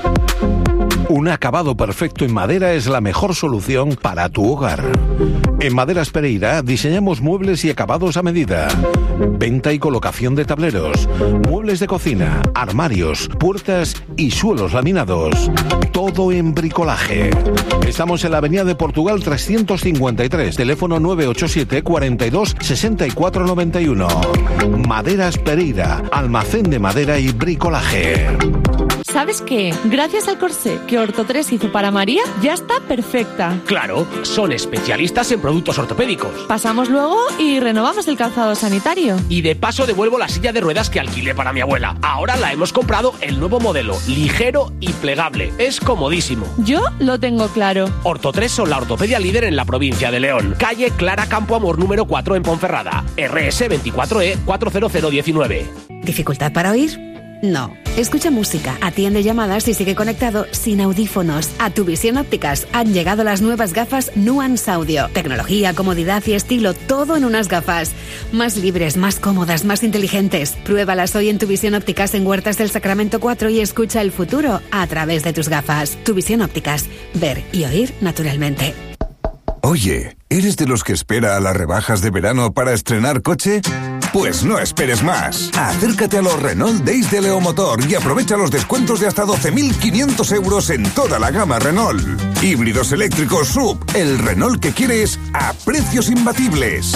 Un acabado perfecto en madera es la mejor solución para tu hogar. En Maderas Pereira diseñamos muebles y acabados a medida. Venta y colocación de tableros, muebles de cocina, armarios, puertas y suelos laminados. Todo en bricolaje. Estamos en la Avenida de Portugal trescientos cincuenta y tres, teléfono nueve ocho siete, cuarenta y dos, sesenta y cuatro noventa y uno. Maderas Pereira, almacén de madera y bricolaje. ¿Sabes qué? Gracias al corsé que Orto tres hizo para María, ya está perfecta. Claro, son especialistas en productos ortopédicos. Pasamos luego y renovamos el calzado sanitario. Y de paso devuelvo la silla de ruedas que alquilé para mi abuela. Ahora la hemos comprado el nuevo modelo, ligero y plegable. Es comodísimo. Yo lo tengo claro. Orto tres son la ortopedia líder en la provincia de León. Calle Clara Campo Amor número cuatro en Ponferrada. R S veinticuatro E cuatro cero cero uno nueve. ¿Dificultad para oír? No. Escucha música, atiende llamadas y sigue conectado sin audífonos. A Tu Visión Ópticas han llegado las nuevas gafas Nuance Audio. Tecnología, comodidad y estilo, todo en unas gafas. Más libres, más cómodas, más inteligentes. Pruébalas hoy en Tu Visión Ópticas en Huertas del Sacramento cuatro y escucha el futuro a través de tus gafas. Tu Visión Ópticas. Ver y oír naturalmente. Oye, ¿eres de los que espera a las rebajas de verano para estrenar coche? Pues no esperes más. Acércate a los Renault Days de Leomotor y aprovecha los descuentos de hasta doce mil quinientos euros en toda la gama Renault. Híbridos eléctricos S U V, el Renault que quieres a precios imbatibles.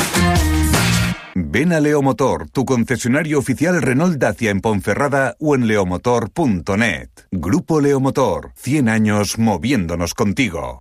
Ven a Leomotor, tu concesionario oficial Renault Dacia en Ponferrada o en leomotor punto net. Grupo Leomotor, cien años moviéndonos contigo.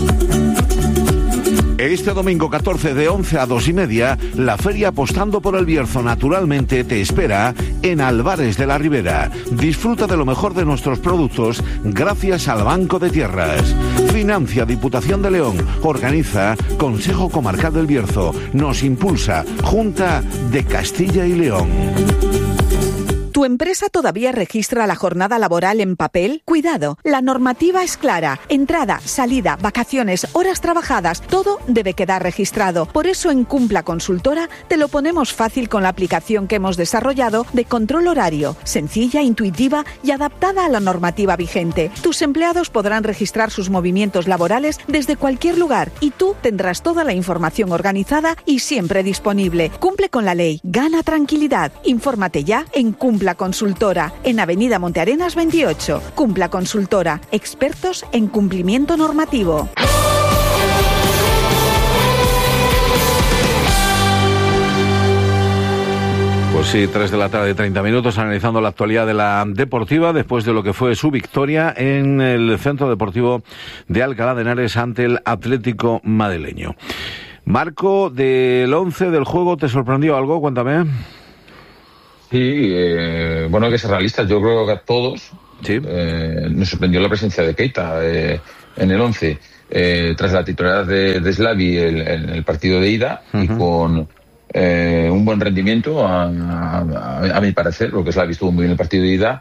Este domingo catorce de once a dos y media, la feria Apostando por el Bierzo naturalmente te espera en Albares de la Ribera. Disfruta de lo mejor de nuestros productos gracias al Banco de Tierras. Financia Diputación de León. Organiza Consejo Comarcal del Bierzo. Nos impulsa Junta de Castilla y León. ¿Tu empresa todavía registra la jornada laboral en papel? Cuidado, la normativa es clara. Entrada, salida, vacaciones, horas trabajadas, todo debe quedar registrado. Por eso en Cumpla Consultora te lo ponemos fácil con la aplicación que hemos desarrollado de control horario. Sencilla, intuitiva y adaptada a la normativa vigente. Tus empleados podrán registrar sus movimientos laborales desde cualquier lugar y tú tendrás toda la información organizada y siempre disponible. Cumple con la ley, gana tranquilidad. Infórmate ya en Cumpla Consultora, en Avenida Montearenas veintiocho. Cumpla Consultora, expertos en cumplimiento normativo. Pues sí, tres de la tarde, treinta minutos, analizando la actualidad de la deportiva después de lo que fue su victoria en el Centro Deportivo de Alcalá de Henares ante el Atlético madrileño. Marco, del once del juego, ¿te sorprendió algo? Cuéntame. Sí, eh, bueno, hay que ser realistas. Yo creo que a todos ¿Sí? eh, nos sorprendió la presencia de Keita eh, en el once, eh, tras la titularidad de, de Slavi en el, el partido de ida, uh-huh. y con eh, un buen rendimiento, a, a, a mi parecer, porque Slavi estuvo muy bien el partido de ida,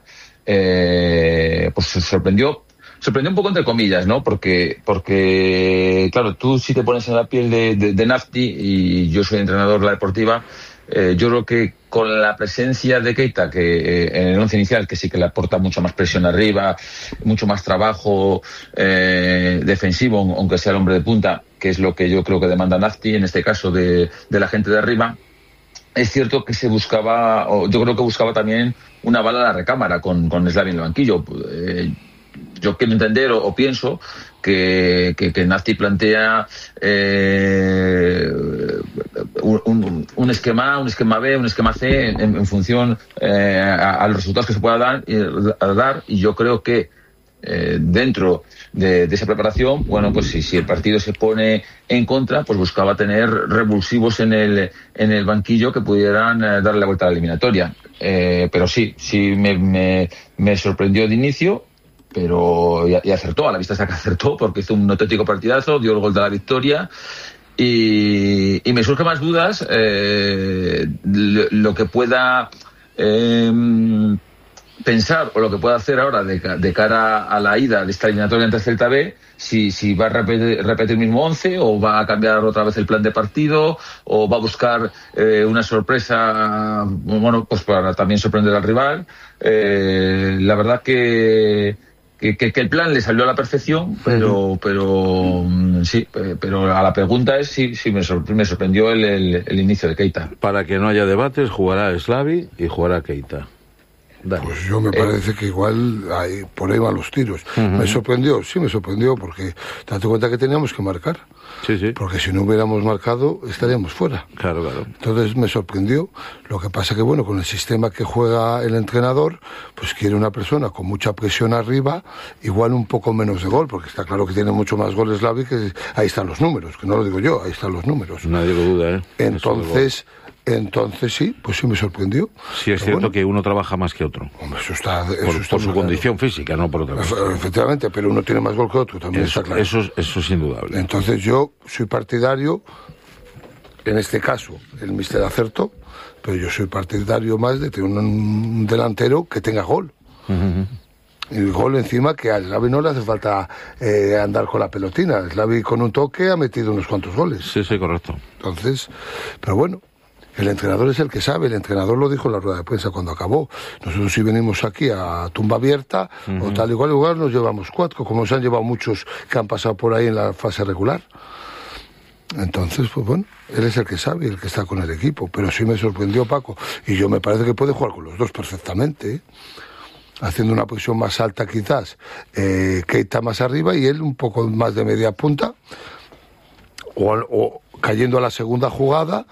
eh, pues sorprendió. Sorprendió un poco entre comillas, ¿no? Porque, porque claro, tú si te pones en la piel de, de, de Nafti, y yo soy entrenador de la deportiva, eh, yo creo que con la presencia de Keita, que eh, en el once inicial, que sí que le aporta mucha más presión arriba, mucho más trabajo eh, defensivo, aunque sea el hombre de punta, que es lo que yo creo que demanda Nafti, en este caso de, de la gente de arriba, es cierto que se buscaba, o yo creo que buscaba también una bala a la recámara con, con Slavi en el banquillo. Eh, Yo quiero entender o, o pienso que, que, que Nafti plantea eh, un, un esquema un esquema B, un esquema C en, en función eh, a, a los resultados que se pueda dar, a dar y yo creo que eh, dentro de, de esa preparación, bueno, pues si, si el partido se pone en contra, pues buscaba tener revulsivos en el, en el banquillo que pudieran eh, darle la vuelta a la eliminatoria. Eh, pero sí, sí me, me, me sorprendió de inicio, pero y, y acertó, a la vista está que acertó, porque hizo un auténtico partidazo, dio el gol de la victoria, y, y me surgen más dudas eh, lo, lo que pueda eh, pensar o lo que pueda hacer ahora de, de cara a la ida de esta eliminatoria ante el Celta B, si, si va a repetir, repetir el mismo once, o va a cambiar otra vez el plan de partido, o va a buscar eh, una sorpresa, bueno, pues para también sorprender al rival. Eh, la verdad que Que, que, que el plan le salió a la perfección, pero pero sí, pero a la pregunta es si, si me, sorpre- me sorprendió el, el, el inicio de Keita. Para que no haya debates, jugará Slavi y jugará Keita. Dale. Pues yo me parece eh. que igual ahí, por ahí van los tiros. Uh-huh. Me sorprendió, sí me sorprendió, porque date cuenta que teníamos que marcar. Sí, sí. Porque si no hubiéramos marcado, estaríamos fuera. Claro, claro. Entonces me sorprendió. Lo que pasa que, bueno, con el sistema que juega el entrenador, pues quiere una persona con mucha presión arriba, igual un poco menos de gol, porque está claro que tiene mucho más goles Slavi, que ahí están los números, que no lo digo yo, ahí están los números. Nadie lo duda, ¿eh? Entonces... Entonces sí, pues sí me sorprendió. Sí, es cierto bueno, que uno trabaja más que otro. Hombre, eso está, eso por, está por su claro. condición física, no por otra cosa. Efectivamente, pero uno tiene más gol que otro, también eso, está claro. Eso, eso es indudable. Entonces yo soy partidario, en este caso, el míster acertó, pero yo soy partidario más de tener un delantero que tenga gol. Uh-huh. Y el gol encima que a Slavi no le hace falta eh, andar con la pelotina. Slavi con un toque ha metido unos cuantos goles. Sí, sí, correcto. Entonces, pero bueno, el entrenador es el que sabe, el entrenador lo dijo en la rueda de prensa cuando acabó. Nosotros si venimos aquí a tumba abierta, uh-huh. o tal igual igual nos llevamos cuatro, como se han llevado muchos que han pasado por ahí en la fase regular. Entonces, pues bueno, él es el que sabe, el que está con el equipo, pero sí me sorprendió Paco, y yo me parece que puede jugar con los dos perfectamente, ¿eh? Haciendo una posición más alta quizás, eh, Keita más arriba y él un poco más de media punta, o, o cayendo a la segunda jugada.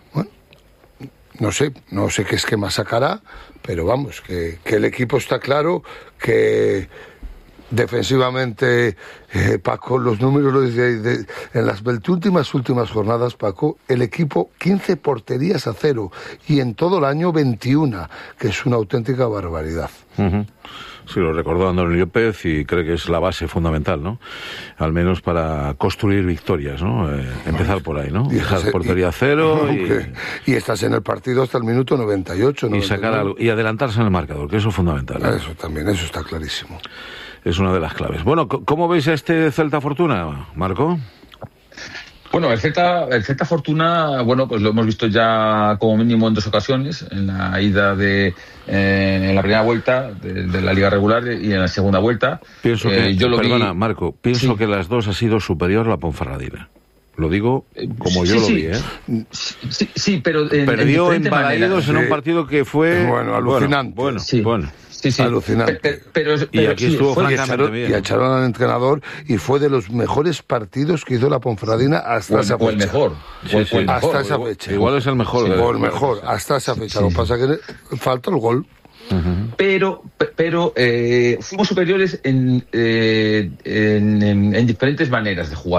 No sé, no sé qué esquema sacará, pero vamos, que, que el equipo está claro, que defensivamente eh, Paco, los números lo dice de, en las últimas últimas jornadas, Paco, el equipo quince porterías a cero y en todo el año veintiuno, que es una auténtica barbaridad. Uh-huh. Sí, lo recordó Antonio López y creo que es la base fundamental, ¿no? Al menos para construir victorias, ¿no? Eh, empezar por ahí, ¿no? Y dejar estás, portería y, cero y... y estás en el partido hasta el minuto noventa y ocho. Y sacar algo, y adelantarse en el marcador, que eso es fundamental, ¿eh? Eso también, eso está clarísimo. Es una de las claves. Bueno, ¿cómo veis a este Celta Fortuna, Marco? Bueno, el Celta, el Celta Fortuna, bueno, pues lo hemos visto ya como mínimo en dos ocasiones, en la ida de, eh, en la primera vuelta de, de la liga regular y en la segunda vuelta. Pienso que, eh, yo lo perdona, vi... Marco, pienso sí. que las dos ha sido superior la Ponferradina. Lo digo como sí, yo sí, lo vi, ¿eh? Sí, sí pero en, perdió en Balaídos en un sí. partido que fue bueno, alucinante. Bueno, sí. bueno. Sí, sí. Alucinante. Pero, pero, pero, y aquí sí, estuvo fue, francamente y echaron, bien. Y echaron al entrenador y fue de los mejores partidos que hizo la Ponferradina hasta o, esa fecha. O el mejor. Sí, o, sí. o el hasta mejor. esa igual, fecha. Igual es el mejor. Sí, de o el mejor, hasta esa fecha. Sí, Lo que pasa es que falta el gol. Uh-huh. Pero, pero eh, fuimos superiores en, eh, en, en, en diferentes maneras de jugar.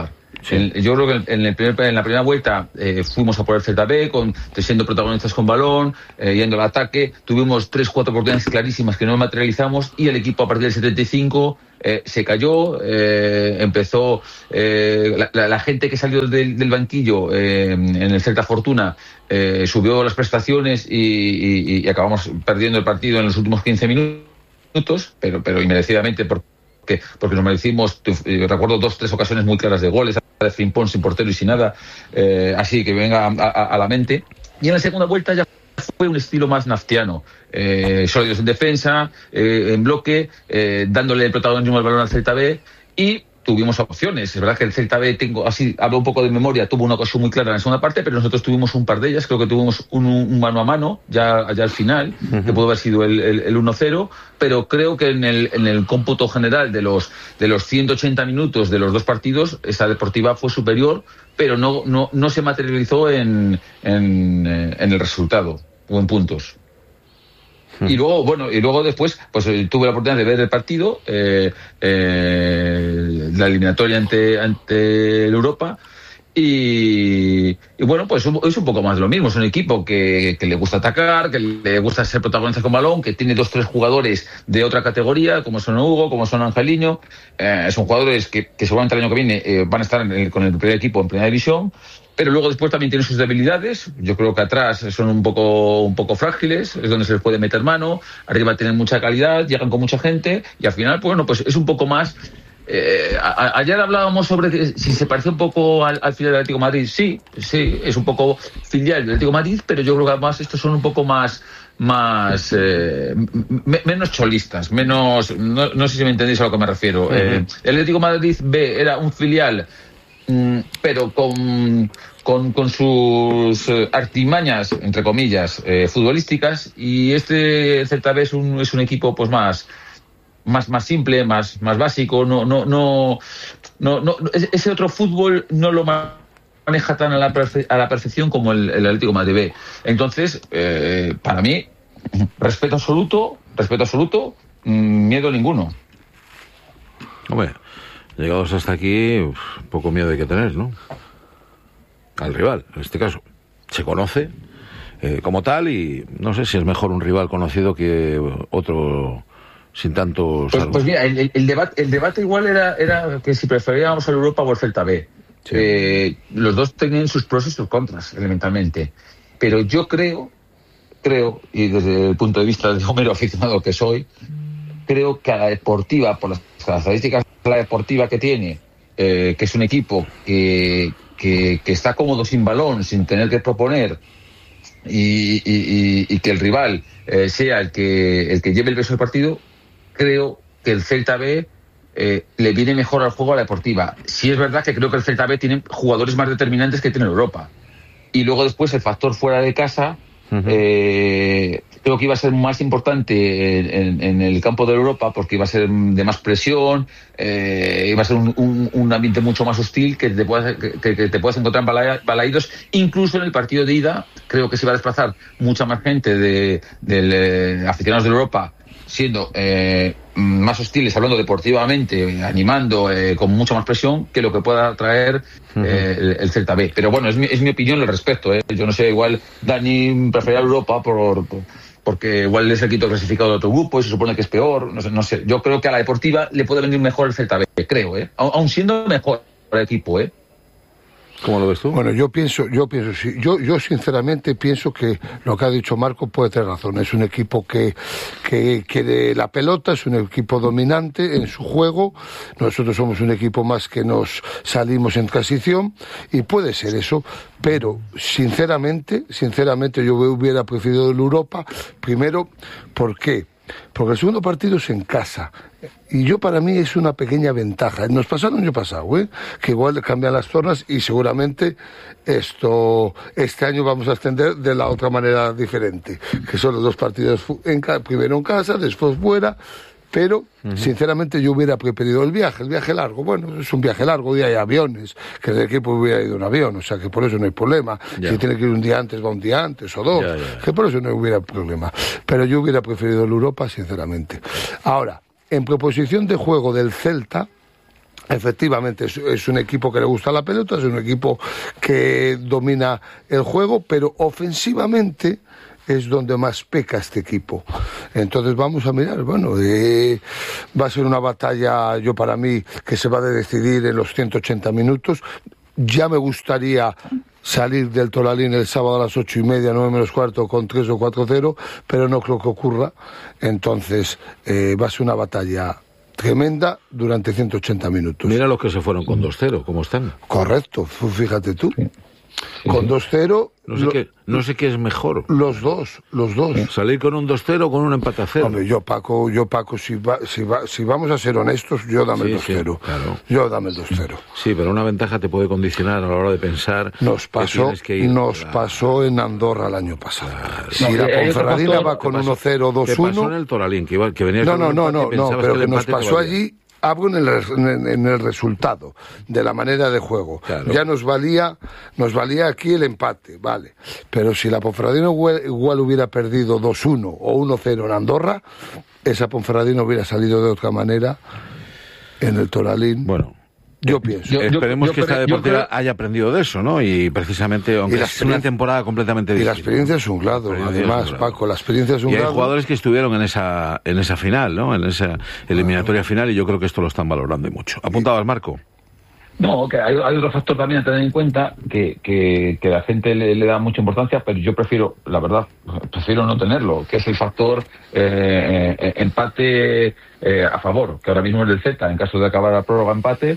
Sí. En, yo creo que en, el primer, en la primera vuelta eh, fuimos a por el Celta B, con, siendo protagonistas con balón, eh, yendo al ataque. Tuvimos tres, cuatro oportunidades clarísimas que no materializamos y el equipo a partir del setenta y cinco eh, se cayó, eh, empezó eh, la, la, la gente que salió del, del banquillo eh, en el Celta Fortuna eh, subió las prestaciones y, y, y acabamos perdiendo el partido en los últimos quince minutos, pero, pero inmerecidamente por Que, porque nos merecimos, eh, recuerdo dos, tres ocasiones muy claras de goles, de Frimpong sin portero y sin nada, eh, así que venga a, a, a la mente. Y en la segunda vuelta ya fue un estilo más naftiano, eh, sólidos en defensa, eh, en bloque, eh, dándole el protagonismo al balón al Celta B y tuvimos opciones. Es verdad que el Celta B, tengo así, hablo un poco de memoria, tuvo una ocasión muy clara en la segunda parte, pero nosotros tuvimos un par de ellas. Creo que tuvimos un, un mano a mano ya, ya al final, uh-huh. que pudo haber sido el, el, el uno cero, pero creo que en el, en el cómputo general de los, de los ciento ochenta minutos de los dos partidos, esa Deportiva fue superior, pero no, no, no se materializó en, en, en el resultado o en puntos. Y luego, bueno, y luego después, pues tuve la oportunidad de ver el partido, eh, eh, la eliminatoria ante, ante el Europa, y, y bueno, pues es un poco más de lo mismo. Es un equipo que, que le gusta atacar, que le gusta ser protagonista con balón, que tiene dos, tres jugadores de otra categoría, como son Hugo, como son Angeliño, eh, son jugadores que, que seguramente el año que viene eh, van a estar en el, con el primer equipo en primera división. Pero luego después también tiene sus debilidades. Yo creo que atrás son un poco un poco frágiles, es donde se les puede meter mano. Arriba tienen mucha calidad, llegan con mucha gente y al final, pues bueno, pues es un poco más. Eh, a, ayer hablábamos sobre que, si se parece un poco al, al filial del Atlético de Madrid. Sí, sí, es un poco filial del Atlético de Madrid, pero yo creo que además estos son un poco más más eh, me, menos cholistas, menos. No, no sé si me entendéis a lo que me refiero. Uh-huh. Eh, el Atlético de Madrid B era un filial, pero con, con, con sus artimañas, entre comillas, eh, futbolísticas, y este Celta B es un, es un equipo pues más, más, más simple, más, más básico, no, no, no, no, no, ese otro fútbol no lo maneja tan a la, perfe- a la perfección como el, el Atlético de Madrid B. Entonces, eh, para mí, respeto absoluto, respeto absoluto, miedo ninguno. Hombre, llegados hasta aquí, uf, poco miedo hay que tener, ¿no? Al rival, en este caso. Se conoce eh, como tal y no sé si es mejor un rival conocido que otro sin tantos... Pues, pues mira, el, el, debate, el debate igual era, era que si preferíamos al Europa o el Celta B. Sí. Eh, los dos tenían sus pros y sus contras, elementalmente. Pero yo creo, creo, y desde el punto de vista de Homero aficionado que soy, creo que a la Deportiva, por las características de la Deportiva que tiene, eh, que es un equipo que, que, que está cómodo sin balón, sin tener que proponer, y, y, y, y que el rival eh, sea el que, el que lleve el peso del partido, creo que el Celta B eh, le viene mejor al juego a la Deportiva. Sí es verdad que creo que el Celta B tiene jugadores más determinantes que tiene Europa. Y luego después el factor fuera de casa, uh-huh. eh, creo que iba a ser más importante en, en, en el campo de Europa, porque iba a ser de más presión, eh, iba a ser un, un, un ambiente mucho más hostil, que te puedas, que, que te puedas encontrar en Balaídos. Incluso en el partido de ida, creo que se iba a desplazar mucha más gente de, de, de aficionados de Europa, siendo eh, más hostiles, hablando deportivamente, animando, eh, con mucha más presión, que lo que pueda traer eh, el, el Celta B. Pero bueno, es mi, es mi opinión al respecto. Eh. Yo no sé, igual Dani prefería Europa por, por, porque igual es el quinto clasificado de otro grupo y se supone que es peor. No sé, no sé. Yo creo que a la Deportiva le puede venir mejor el Celta B, creo, ¿eh? Aun siendo mejor el equipo, ¿eh? ¿Cómo lo ves tú? Bueno, yo pienso, yo pienso, sí, yo, yo sinceramente pienso que lo que ha dicho Marco puede tener razón. Es un equipo que, que quiere la pelota, es un equipo dominante en su juego. Nosotros somos un equipo más que nos salimos en transición y puede ser eso. Pero, sinceramente, sinceramente yo hubiera preferido el Europa. Primero, ¿por qué? Porque el segundo partido es en casa. Y yo, para mí, es una pequeña ventaja. Nos pasó el año pasado, ¿eh? Que igual cambian las zonas y seguramente esto este año vamos a extender de la otra manera diferente. Que son los dos partidos, en, primero en casa, después fuera. Pero, uh-huh. sinceramente, yo hubiera preferido el viaje, el viaje largo. Bueno, es un viaje largo, y hay aviones, que el equipo hubiera ido en avión, o sea que por eso no hay problema. Yeah. Si tiene que ir un día antes, va un día antes, o dos, yeah, yeah. que por eso no hubiera problema. Pero yo hubiera preferido el Europa, sinceramente. Ahora, en proposición de juego del Celta, Efectivamente, es, es un equipo que le gusta la pelota, es un equipo que domina el juego, pero ofensivamente es donde más peca este equipo. Entonces vamos a mirar, bueno, eh, va a ser una batalla, yo para mí, que se va a decidir en los ciento ochenta minutos. Ya me gustaría salir del Toralín el sábado a las ocho y media, nueve menos cuarto, con tres o cuatro cero, pero no creo que ocurra. Entonces eh, va a ser una batalla tremenda durante ciento ochenta minutos. Mira los que se fueron con dos cero, ¿cómo están? Correcto, fíjate tú. Sí. Sí, con sí. dos cero... No sé, lo, qué, no sé qué es mejor. Los dos, los dos. Salir con un dos cero o con un empate a cero. Hombre, yo, Paco, yo, Paco si, va, si, va, si vamos a ser honestos, yo dame sí, el dos cero. Sí, claro. Yo dame el dos cero. Sí, pero una ventaja te puede condicionar a la hora de pensar. Nos pasó, que que ir, nos claro. pasó en Andorra el año pasado. Claro. Si no, la Ponferradina va con uno cero, dos uno... ¿Qué pasó en el Toralín? Que, iba, que venía no, no, no, no, no, pero que, que nos pasó allí... Hablo en el, en, en el resultado, de la manera de juego. Claro. Ya nos valía, nos valía aquí el empate, vale. Pero si la Ponferradina igual, igual hubiera perdido dos uno o uno cero en Andorra, esa Ponferradina hubiera salido de otra manera en el Toralín. Bueno. Yo pienso. Yo, Esperemos yo, yo, que esta deportiva creo... haya aprendido de eso, ¿no? Y precisamente, aunque es una temporada completamente distinta. Y la experiencia es un grado, además, un Paco, la experiencia es un grado. Y hay jugadores que estuvieron en esa en esa final, ¿no? En esa eliminatoria ah. final, y yo creo que esto lo están valorando y mucho. ¿Apuntabas, Marco? No, que hay, hay otro factor también a tener en cuenta que, que, que la gente le, le da mucha importancia, pero yo prefiero, la verdad, prefiero no tenerlo, que es el factor eh, eh, empate eh, a favor, que ahora mismo es del Z. En caso de acabar la prórroga empate,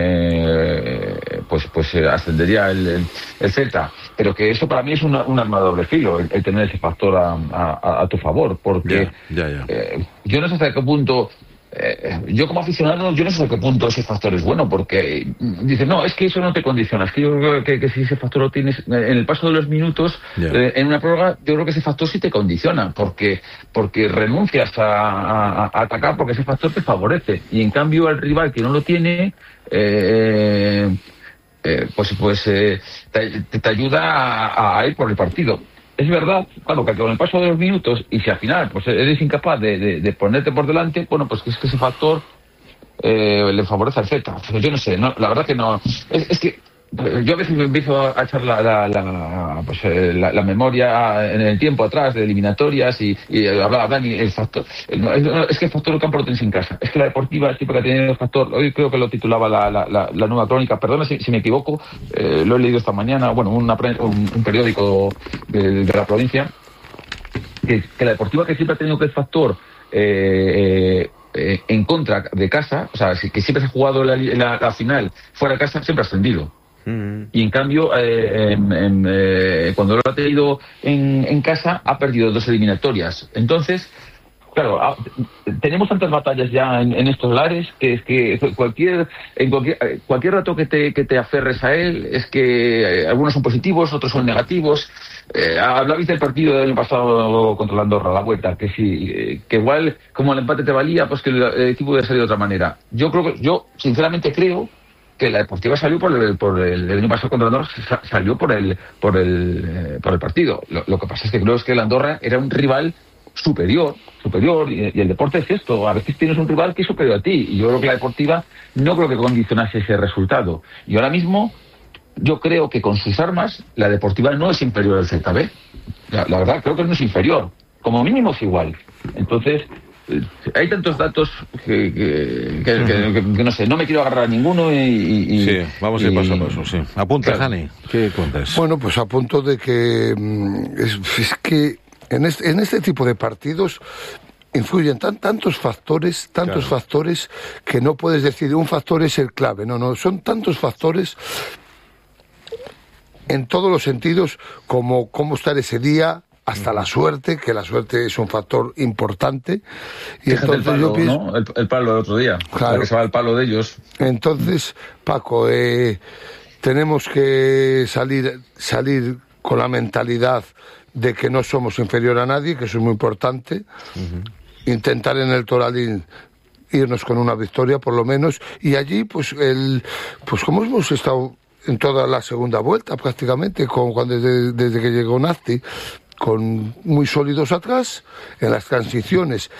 eh, pues pues eh, ascendería el, el, el Z. Pero que eso para mí es una, un arma de doble filo, el, el tener ese factor a, a, a tu favor, porque ya, ya, ya. Eh, yo no sé hasta qué punto... Eh, yo como aficionado, yo no sé a qué punto ese factor es bueno, porque dicen, no, es que eso no te condiciona, es que yo creo que, que si ese factor lo tienes en el paso de los minutos, yeah. eh, en una prórroga, yo creo que ese factor sí te condiciona, porque porque renuncias a, a, a atacar porque ese factor te favorece, y en cambio el rival que no lo tiene, eh, eh, pues pues eh, te, te ayuda a, a ir por el partido. Es verdad, claro, que con el paso de los minutos, y si al final pues eres incapaz de, de, de ponerte por delante, bueno, pues que es que ese factor eh, le favorece al Z. Pero yo no sé, no, la verdad que no. Es, es que yo a veces me empiezo a echar la, la, la, pues, la, la memoria en el tiempo atrás de eliminatorias y, y hablaba Dani, el factor. Es que el factor del campo lo tienes en casa. Es que la deportiva siempre que ha tenido el factor, hoy creo que lo titulaba la, la, la, la nueva crónica, perdona si, si me equivoco, eh, lo he leído esta mañana, bueno, una, un, un periódico de, de la provincia, que, que la deportiva que siempre ha tenido que el factor eh, eh, eh, en contra de casa, o sea, que siempre se ha jugado la, la, la final fuera de casa, siempre ha ascendido. Y en cambio, eh, en, en, eh, cuando lo ha tenido en, en casa, ha perdido dos eliminatorias. Entonces, claro, a, tenemos tantas batallas ya en, en estos lares que es que cualquier en cualquier, cualquier rato que te, que te aferres a él, es que eh, algunos son positivos, otros son negativos. Eh, hablabais del partido del año pasado contra la Andorra, la vuelta, que sí, eh, que igual como el empate te valía, pues que el, el equipo hubiera salido de otra manera. Yo creo que, yo sinceramente creo que la deportiva salió por el, por el, el año pasado contra Andorra, salió por el por el eh, por el partido. Lo, lo que pasa es que creo es que el Andorra era un rival superior, superior, y, y el deporte es esto, a veces tienes un rival que es superior a ti, y yo creo que la deportiva no creo que condicionase ese resultado. Y ahora mismo, yo creo que con sus armas, la deportiva no es inferior al Z B. La, la verdad, creo que no es inferior, como mínimo es igual. Entonces, hay tantos datos que, que, que, que, que, que no sé, no me quiero agarrar a ninguno y... y sí, vamos a ir paso a paso, sí. Apunta, claro. Dani, ¿qué cuentas? Bueno, pues a punto de que... Es, es que en este, en este tipo de partidos influyen tan, tantos factores, tantos claro. factores, que no puedes decir un factor es el clave, no, no, son tantos factores en todos los sentidos, como cómo estar ese día, hasta la suerte, que la suerte es un factor importante. Y Fíjate entonces el palo, yo pienso, ¿no? el, el palo del otro día, claro, que se va el palo de ellos. Entonces, Paco, eh, tenemos que salir, salir con la mentalidad de que no somos inferior a nadie, que eso es muy importante. Uh-huh. Intentar en el Toralín irnos con una victoria, por lo menos, y allí, pues, el, pues como hemos estado en toda la segunda vuelta, prácticamente, con, cuando, desde, desde que llegó Nazti, con muy sólidos atrás, en las transiciones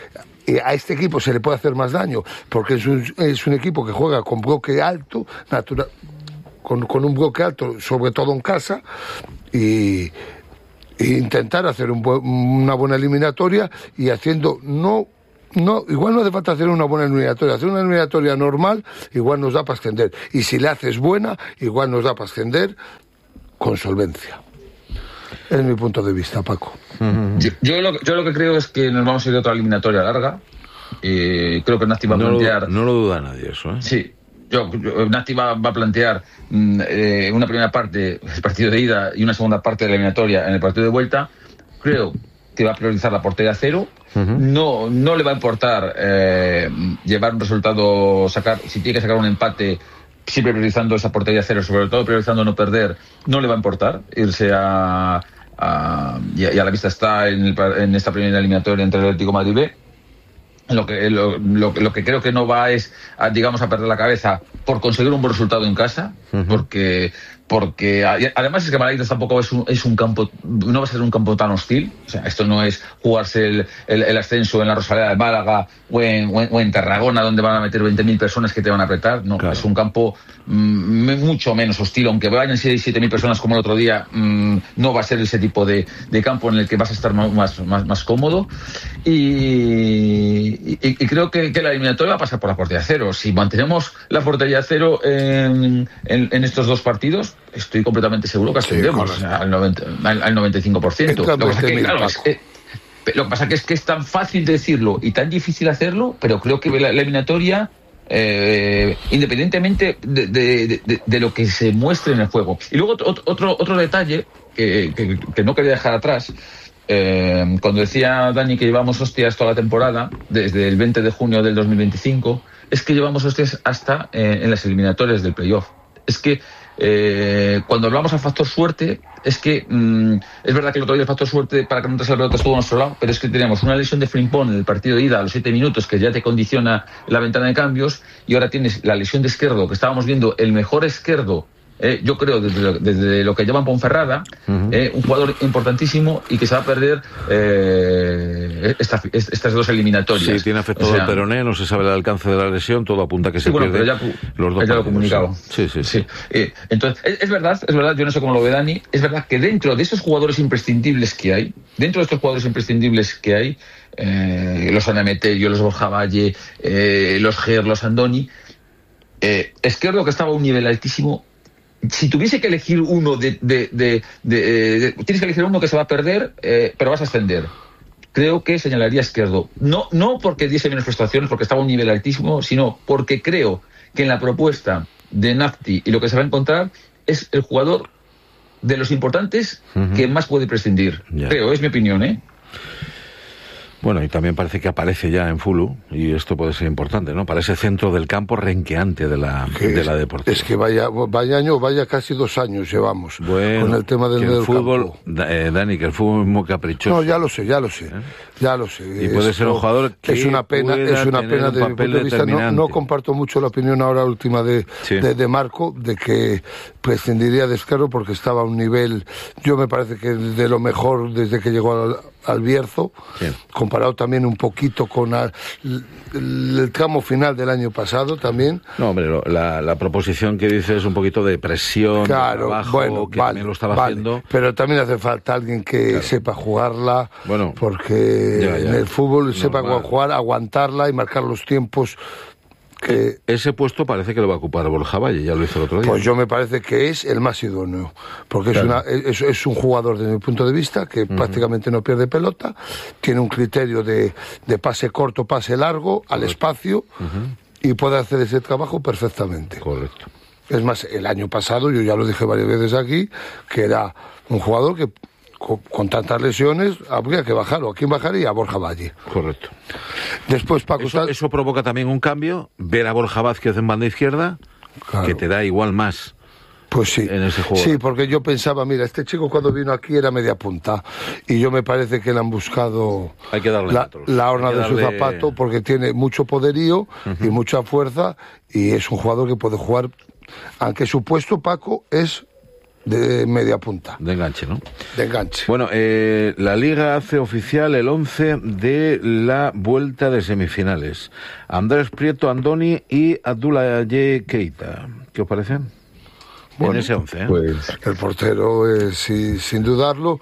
eh, a este equipo se le puede hacer más daño, porque es un, es un equipo que juega con bloque alto, natural, con, con un bloque alto, sobre todo en casa, y, e intentar hacer un buen, una buena eliminatoria y haciendo, no, no, igual no hace falta hacer una buena eliminatoria, hacer una eliminatoria normal igual nos da para ascender, y si la haces buena, igual nos da para ascender con solvencia. Es mi punto de vista, Paco. Yo, yo, lo, yo lo que creo es que nos vamos a ir a otra eliminatoria larga. Eh, creo que Nasti va a no plantear... Lo, no lo duda nadie eso, ¿eh? Sí. Yo, yo, Nasti va, va a plantear eh, una primera parte, el partido de ida, y una segunda parte de la eliminatoria en el partido de vuelta. Creo que va a priorizar la portería a cero. Uh-huh. No, no le va a importar eh, llevar un resultado, sacar, si tiene que sacar un empate, siempre priorizando esa portería a cero, sobre todo priorizando no perder, no le va a importar irse a... Uh, y, y a la vista está en, el, en esta primera eliminatoria entre el Atlético Madrid B. Lo que, lo, lo, lo que creo que no va es, a, digamos, a perder la cabeza por conseguir un buen resultado en casa, uh-huh. porque porque además es que Malagüita tampoco es un, es un campo, no va a ser un campo tan hostil. O sea, esto no es jugarse el, el, el ascenso en la Rosaleda de Málaga o en, o en, o en Tarragona, donde van a meter veinte mil personas que te van a apretar. No, claro. Es un campo mmm, mucho menos hostil, aunque vayan siete mil personas como el otro día, mmm, no va a ser ese tipo de, de campo en el que vas a estar más, más, más cómodo. Y, y, y creo que, que la eliminatoria va a pasar por la portería cero. Si mantenemos la portería cero en, en, en estos dos partidos, estoy completamente seguro que ascendemos sí, al, noventa, al, al noventa y cinco por ciento. Lo que pasa que, claro, es que, lo que pasa que es que es tan fácil decirlo y tan difícil hacerlo, pero creo que la, la eliminatoria, eh, independientemente de, de, de, de lo que se muestre en el juego. Y luego otro otro, otro detalle que, que, que no quería dejar atrás, eh, cuando decía Dani que llevamos hostias toda la temporada, desde el veinte de junio del dos mil veinticinco, es que llevamos hostias hasta eh, en las eliminatorias del playoff. Es que Eh, cuando hablamos al factor suerte, es que mmm, es verdad que el otro día el factor suerte para que no te salga la pelota estuvo a nuestro lado, pero es que teníamos una lesión de Frimpong en el partido de ida a los siete minutos que ya te condiciona la ventana de cambios, y ahora tienes la lesión de Esquerdo, que estábamos viendo el mejor Esquerdo, eh, yo creo desde lo, desde lo que llaman Ponferrada, uh-huh. eh, un jugador importantísimo y que se va a perder eh, esta, estas dos eliminatorias. Sí, tiene afectado o sea, el peroné, no se sabe el alcance de la lesión, todo apunta que se sí, bueno, pierde pero ya, los dos ya lo comunicado. Sí, sí, sí. sí. Eh, entonces, es, es verdad, es verdad, yo no sé cómo lo ve Dani, es verdad que dentro de estos jugadores imprescindibles que hay, dentro de estos jugadores imprescindibles que hay, eh, los Anameterio, los Borja Valle, eh, los Ger, los Andoni, eh, Esquerdo, que estaba a un nivel altísimo, si tuviese que elegir uno de, de, de, de, de tienes que elegir uno que se va a perder, eh, pero vas a ascender, creo que señalaría Esquerdo. No, no porque diese menos prestaciones, porque estaba a un nivel altísimo, sino porque creo que en la propuesta de Nafti y lo que se va a encontrar es el jugador de los importantes uh-huh. que más puede prescindir. Yeah. Creo, es mi opinión, ¿eh? Bueno, y también parece que aparece ya en Fulu, y esto puede ser importante, ¿no? Para ese centro del campo renqueante de la, de la Deportiva. Es que vaya, vaya año, vaya casi dos años llevamos bueno, con el tema del que el fútbol, campo. Eh, Dani, que el fútbol es muy caprichoso. No, ya lo sé, ya lo sé, ¿Eh? ya lo sé. Y puede ser un jugador que es una pena, es una pena de mi punto de vista. No, no comparto mucho la opinión ahora última de, sí. de, de Marco, de que prescindiría de Esquerdo porque estaba a un nivel, yo me parece que de lo mejor desde que llegó al, al Bierzo, sí. comparado también un poquito con el, el tramo final del año pasado también. No, hombre, la, la proposición que dice es un poquito de presión, claro, de trabajo, bueno, que vale, también lo estaba vale, haciendo. Pero también hace falta alguien que claro. sepa jugarla, bueno, porque ya, ya, en el fútbol normal. Sepa jugar, aguantarla y marcar los tiempos. Que ese puesto parece que lo va a ocupar Borja Valle, ya lo hizo el otro día. Pues yo me parece que es el más idóneo, porque claro. es, una, es, es un jugador desde mi punto de vista que uh-huh. prácticamente no pierde pelota, tiene un criterio de, de pase corto, pase largo, al Correcto. espacio, uh-huh. y puede hacer ese trabajo perfectamente. Correcto. Es más, el año pasado, yo ya lo dije varias veces aquí, que era un jugador que con, con tantas lesiones habría que bajarlo. ¿A quién bajaría? A Borja Valle. Correcto. Después, Paco, eso, eso provoca también un cambio, ver a Borja Vázquez en banda izquierda, claro. que te da igual más. Pues sí, en ese juego. Sí, porque yo pensaba, mira, este chico cuando vino aquí era media punta, y yo me parece que le han buscado Hay que darle la, la horna de darle... su zapato, porque tiene mucho poderío uh-huh. y mucha fuerza, y es un jugador que puede jugar, aunque su puesto, Paco, es de media punta. De enganche, ¿no? De enganche. Bueno, eh, la Liga hace oficial el once de la vuelta de semifinales. Andrés Prieto, Andoni y Abdoulaye Keita. ¿Qué os parece? Bueno, en ese once, ¿eh? Pues el portero, eh, sí, sin dudarlo,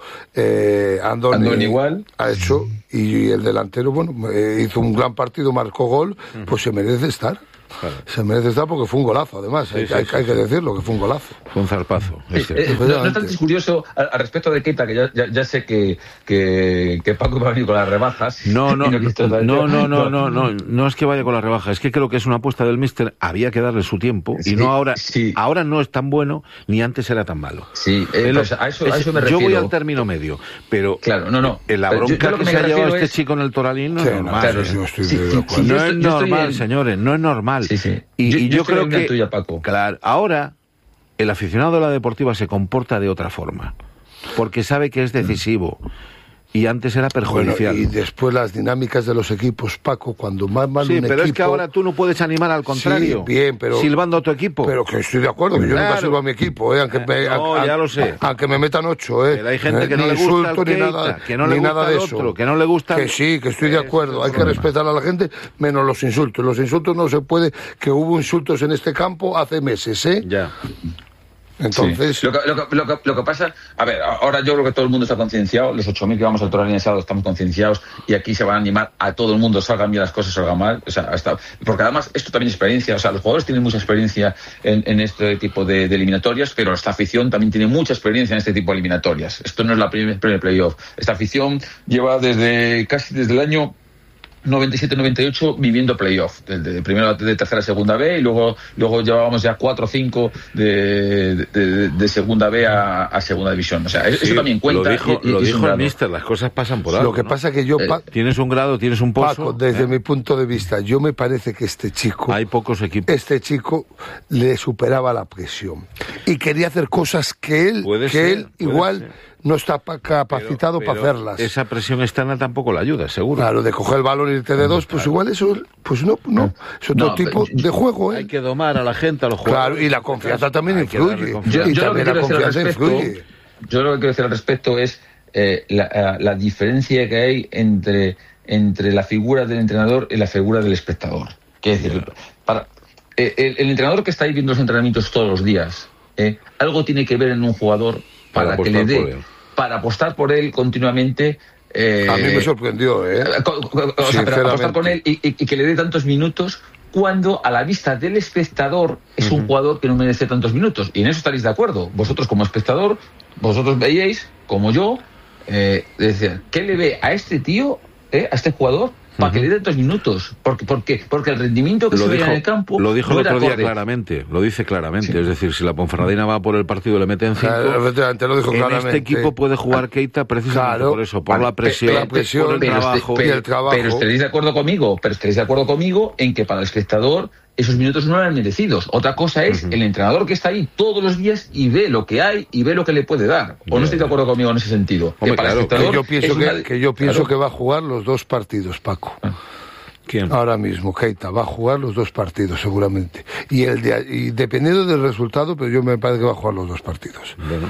eh, Andoni, Andoni igual ha hecho, y el delantero, bueno, eh, hizo un gran partido, marcó gol, uh-huh. pues se merece estar. Claro. Se merece estar porque fue un golazo, además, sí, hay, sí, hay, sí, hay que decirlo, que fue un golazo. Fue un zarpazo. Sí, eh, no, no tanto es curioso al, al respecto de Keita, que ya, ya, ya sé que, que, que Paco va a venir con las rebajas. No, no, no, no, no, no, no, no, no es que vaya con las rebajas, es que creo que es una apuesta del míster, había que darle su tiempo, sí, y no ahora, sí. ahora no es tan bueno, ni antes era tan malo. Sí, eh, pues a, eso, a eso me refiero. Yo voy al término medio, pero claro, no, no. En la bronca yo, yo que, que se ha llevado este es... chico en el Toralín no sí, es normal. Claro, yo estoy sí, de sí, sí, no es normal, en... señores, no es normal. Sí, sí. Y, yo, y yo, yo creo que, tuya, Paco. Claro, ahora el aficionado de la Deportiva se comporta de otra forma, porque sabe que es decisivo. Y antes era perjudicial. Bueno, y después las dinámicas de los equipos, Paco, cuando más mal sí, un pero equipo... es que ahora tú no puedes animar al contrario. Sí, bien, pero... silbando a tu equipo. Pero que estoy de acuerdo, que yo claro. nunca sirvo a mi equipo, ¿eh? Aunque me, no, a, ya lo sé. Aunque me metan ocho, ¿eh? Pero hay gente que eh, no le gusta insulto, el ni Keita, nada, que no le ni gusta nada de el eso. Otro, que no le gusta... Que sí, que estoy de acuerdo. Hay que respetar a la gente, menos los insultos. Los insultos no se puede... Que hubo insultos en este campo hace meses, ¿eh? Ya. Entonces... Sí. Lo, que, lo, que, lo, que, lo que pasa... A ver, ahora yo creo que todo el mundo está concienciado, los ocho mil que vamos al Toralín el sábado estamos concienciados y aquí se van a animar a todo el mundo, salgan bien las cosas, salgan mal, o sea, hasta, porque además esto también es experiencia, o sea, los jugadores tienen mucha experiencia en, en este tipo de, de eliminatorias, pero esta afición también tiene mucha experiencia en este tipo de eliminatorias. Esto no es la primer, primer playoff. Esta afición lleva desde casi desde el año noventa y siete noventa y ocho viviendo playoff, de, de primero de tercera a segunda B y luego luego llevábamos ya cuatro o cinco de, de, de segunda B a, a segunda división, o sea, sí, eso también cuenta. Lo dijo, y, y, lo y dijo el míster, las cosas pasan por algo. Lo que ¿no? pasa que yo... Eh, tienes un grado, tienes un pozo. Paco, desde ¿eh? mi punto de vista, yo me parece que este chico... Hay pocos equipos. Este chico le superaba la presión y quería hacer cosas que él, que ser, él igual... Ser. No está capacitado pero, pero para hacerlas. Esa presión externa tampoco le ayuda, seguro. Claro, de coger el balón y irte de dos, pues claro. igual eso, pues no, no, es otro no, tipo pero, de juego. ¿eh? Hay que domar a la gente, a los jugadores. Claro, y la confianza también influye. Yo, y yo también la confianza influye. Yo lo que quiero decir al respecto es eh, la, la diferencia que hay entre, entre la figura del entrenador y la figura del espectador. Que es decir, para, eh, el, el entrenador que está ahí viendo los entrenamientos todos los días, eh, algo tiene que ver en un jugador para, para que le dé, para apostar por él continuamente. Eh, a mí me sorprendió, ¿eh? O sea, para apostar con él y, y, y que le dé tantos minutos cuando a la vista del espectador es uh-huh. un jugador que no merece tantos minutos. Y en eso estaréis de acuerdo. Vosotros como espectador, vosotros veíais, como yo, eh, decir, ¿qué le ve a este tío, eh, a este jugador? Para uh-huh. que le dé tantos minutos, porque porque porque el rendimiento que lo se dijo, ve en el campo lo dijo no el otro día acorde. claramente, lo dice claramente, sí. es decir, si la Ponferradina va por el partido y le meten cinco, efectivamente, lo dijo en claramente. este equipo puede jugar Keita precisamente claro. por eso, por vale, la presión, la presión por el pero trabajo este, y el trabajo. Pero estaréis de acuerdo conmigo, pero estaréis de acuerdo conmigo en que para el espectador esos minutos no eran merecidos. Otra cosa es uh-huh. el entrenador que está ahí todos los días y ve lo que hay y ve lo que le puede dar. ¿O yeah. no estáis de acuerdo conmigo en ese sentido? Hombre, que para claro, el espectador que yo pienso, que, una... que, yo pienso claro. que va a jugar los dos partidos, Paco. Ah. ¿Quién? Ahora mismo, Keita va a jugar los dos partidos seguramente. Y el de, y dependiendo del resultado, pero yo me parece que va a jugar los dos partidos. Bueno.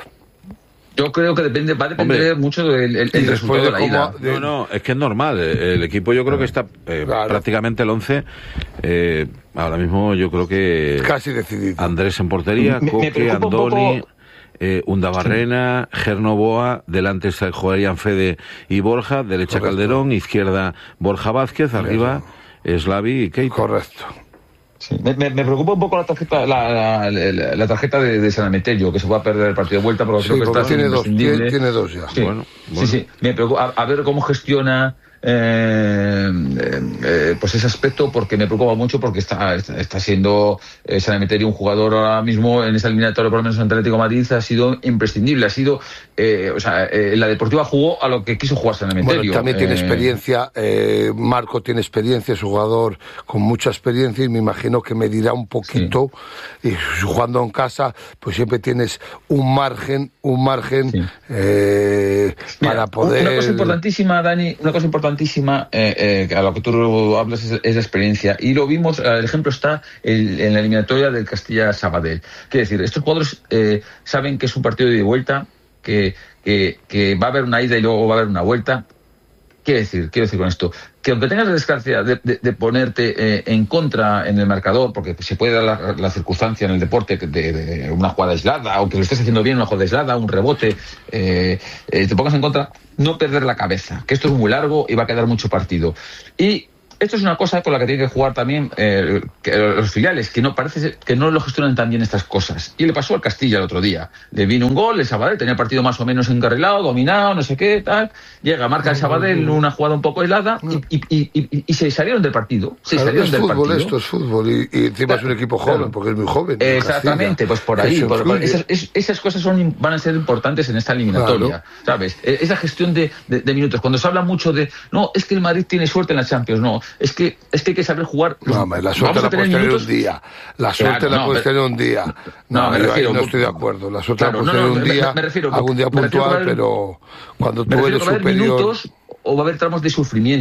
Yo creo que depende, va a depender Hombre, mucho del el, el resultado de la ida. De... No, no, es que es normal. El equipo yo creo que está eh, claro. prácticamente el once. Eh, ahora mismo yo creo que... Casi decidido. Andrés en portería, me, Coque, me Andoni... Eh, Undabarrena, sí. Gernoboa, delante jugarían Fede y Borja, derecha Correcto. Calderón, izquierda Borja Vázquez, arriba Slavi y Keita. Correcto. Sí. Me, me, me preocupa un poco la tarjeta la, la, la, la tarjeta de, de San Emeterio, que se va a perder el partido de vuelta porque sí, creo que porque está tiene dos, tiene, tiene dos ya. Sí, bueno, bueno. sí, sí. Me preocupa, a, a ver cómo gestiona Eh, eh, pues ese aspecto, porque me preocupa mucho, porque está, está, está siendo eh, San Emeterio un jugador ahora mismo en esa eliminatoria, por lo menos en Atlético de Madrid, ha sido imprescindible, ha sido eh, o sea, eh, la Deportiva jugó a lo que quiso jugar San Emeterio. Bueno, también tiene eh, experiencia, eh, Marco tiene experiencia, es un jugador con mucha experiencia, y me imagino que medirá un poquito, sí. Y jugando en casa pues siempre tienes un margen un margen sí. eh, Mira, para poder... Una cosa importantísima, Dani, una cosa importantísima importantísima, eh, eh, a lo que tú hablas es, es la experiencia, y lo vimos, el ejemplo está en, en la eliminatoria del Castilla-Sabadell. Quiere decir, estos jugadores eh, saben que es un partido de ida y vuelta, que, que, que va a haber una ida y luego va a haber una vuelta. Quiero decir, quiero decir con esto, que aunque tengas la desgracia de, de, de ponerte eh, en contra en el marcador, porque se puede dar la, la circunstancia en el deporte de, de una jugada aislada, aunque lo estés haciendo bien, una jugada aislada, un rebote, eh, eh, te pongas en contra, no perder la cabeza, que esto es muy largo y va a quedar mucho partido. Y esto es una cosa con la que tienen que jugar también eh, que los filiales, que no parece que no lo gestionan tan bien estas cosas. Y le pasó al Castilla el otro día. Le vino un gol, el Sabadell tenía el partido más o menos encarrilado, dominado, no sé qué, tal. Llega, marca el Sabadell una jugada un poco aislada y, y, y, y, y se salieron del partido. Se claro, salieron es del fútbol, partido. Esto es fútbol y, y encima claro, es un equipo joven, claro. porque es muy joven. Exactamente, pues por ahí. Por, por, esas, es, esas cosas son, van a ser importantes en esta eliminatoria, claro. ¿sabes? Esa gestión de, de, de minutos. Cuando se habla mucho de, no, es que el Madrid tiene suerte en la Champions, no, es que, es que hay que saber jugar. No, hombre, la suerte la puedes tener minutos. un día. La suerte claro, la no, puedes pero, tener un día. No, no me yo refiero, ahí no estoy de acuerdo. La suerte claro, la puedes no, no, tener un día, me, me refiero, algún día puntual, pero cuando tú eres superior. Minutos, o va a haber tramos de sufrimiento.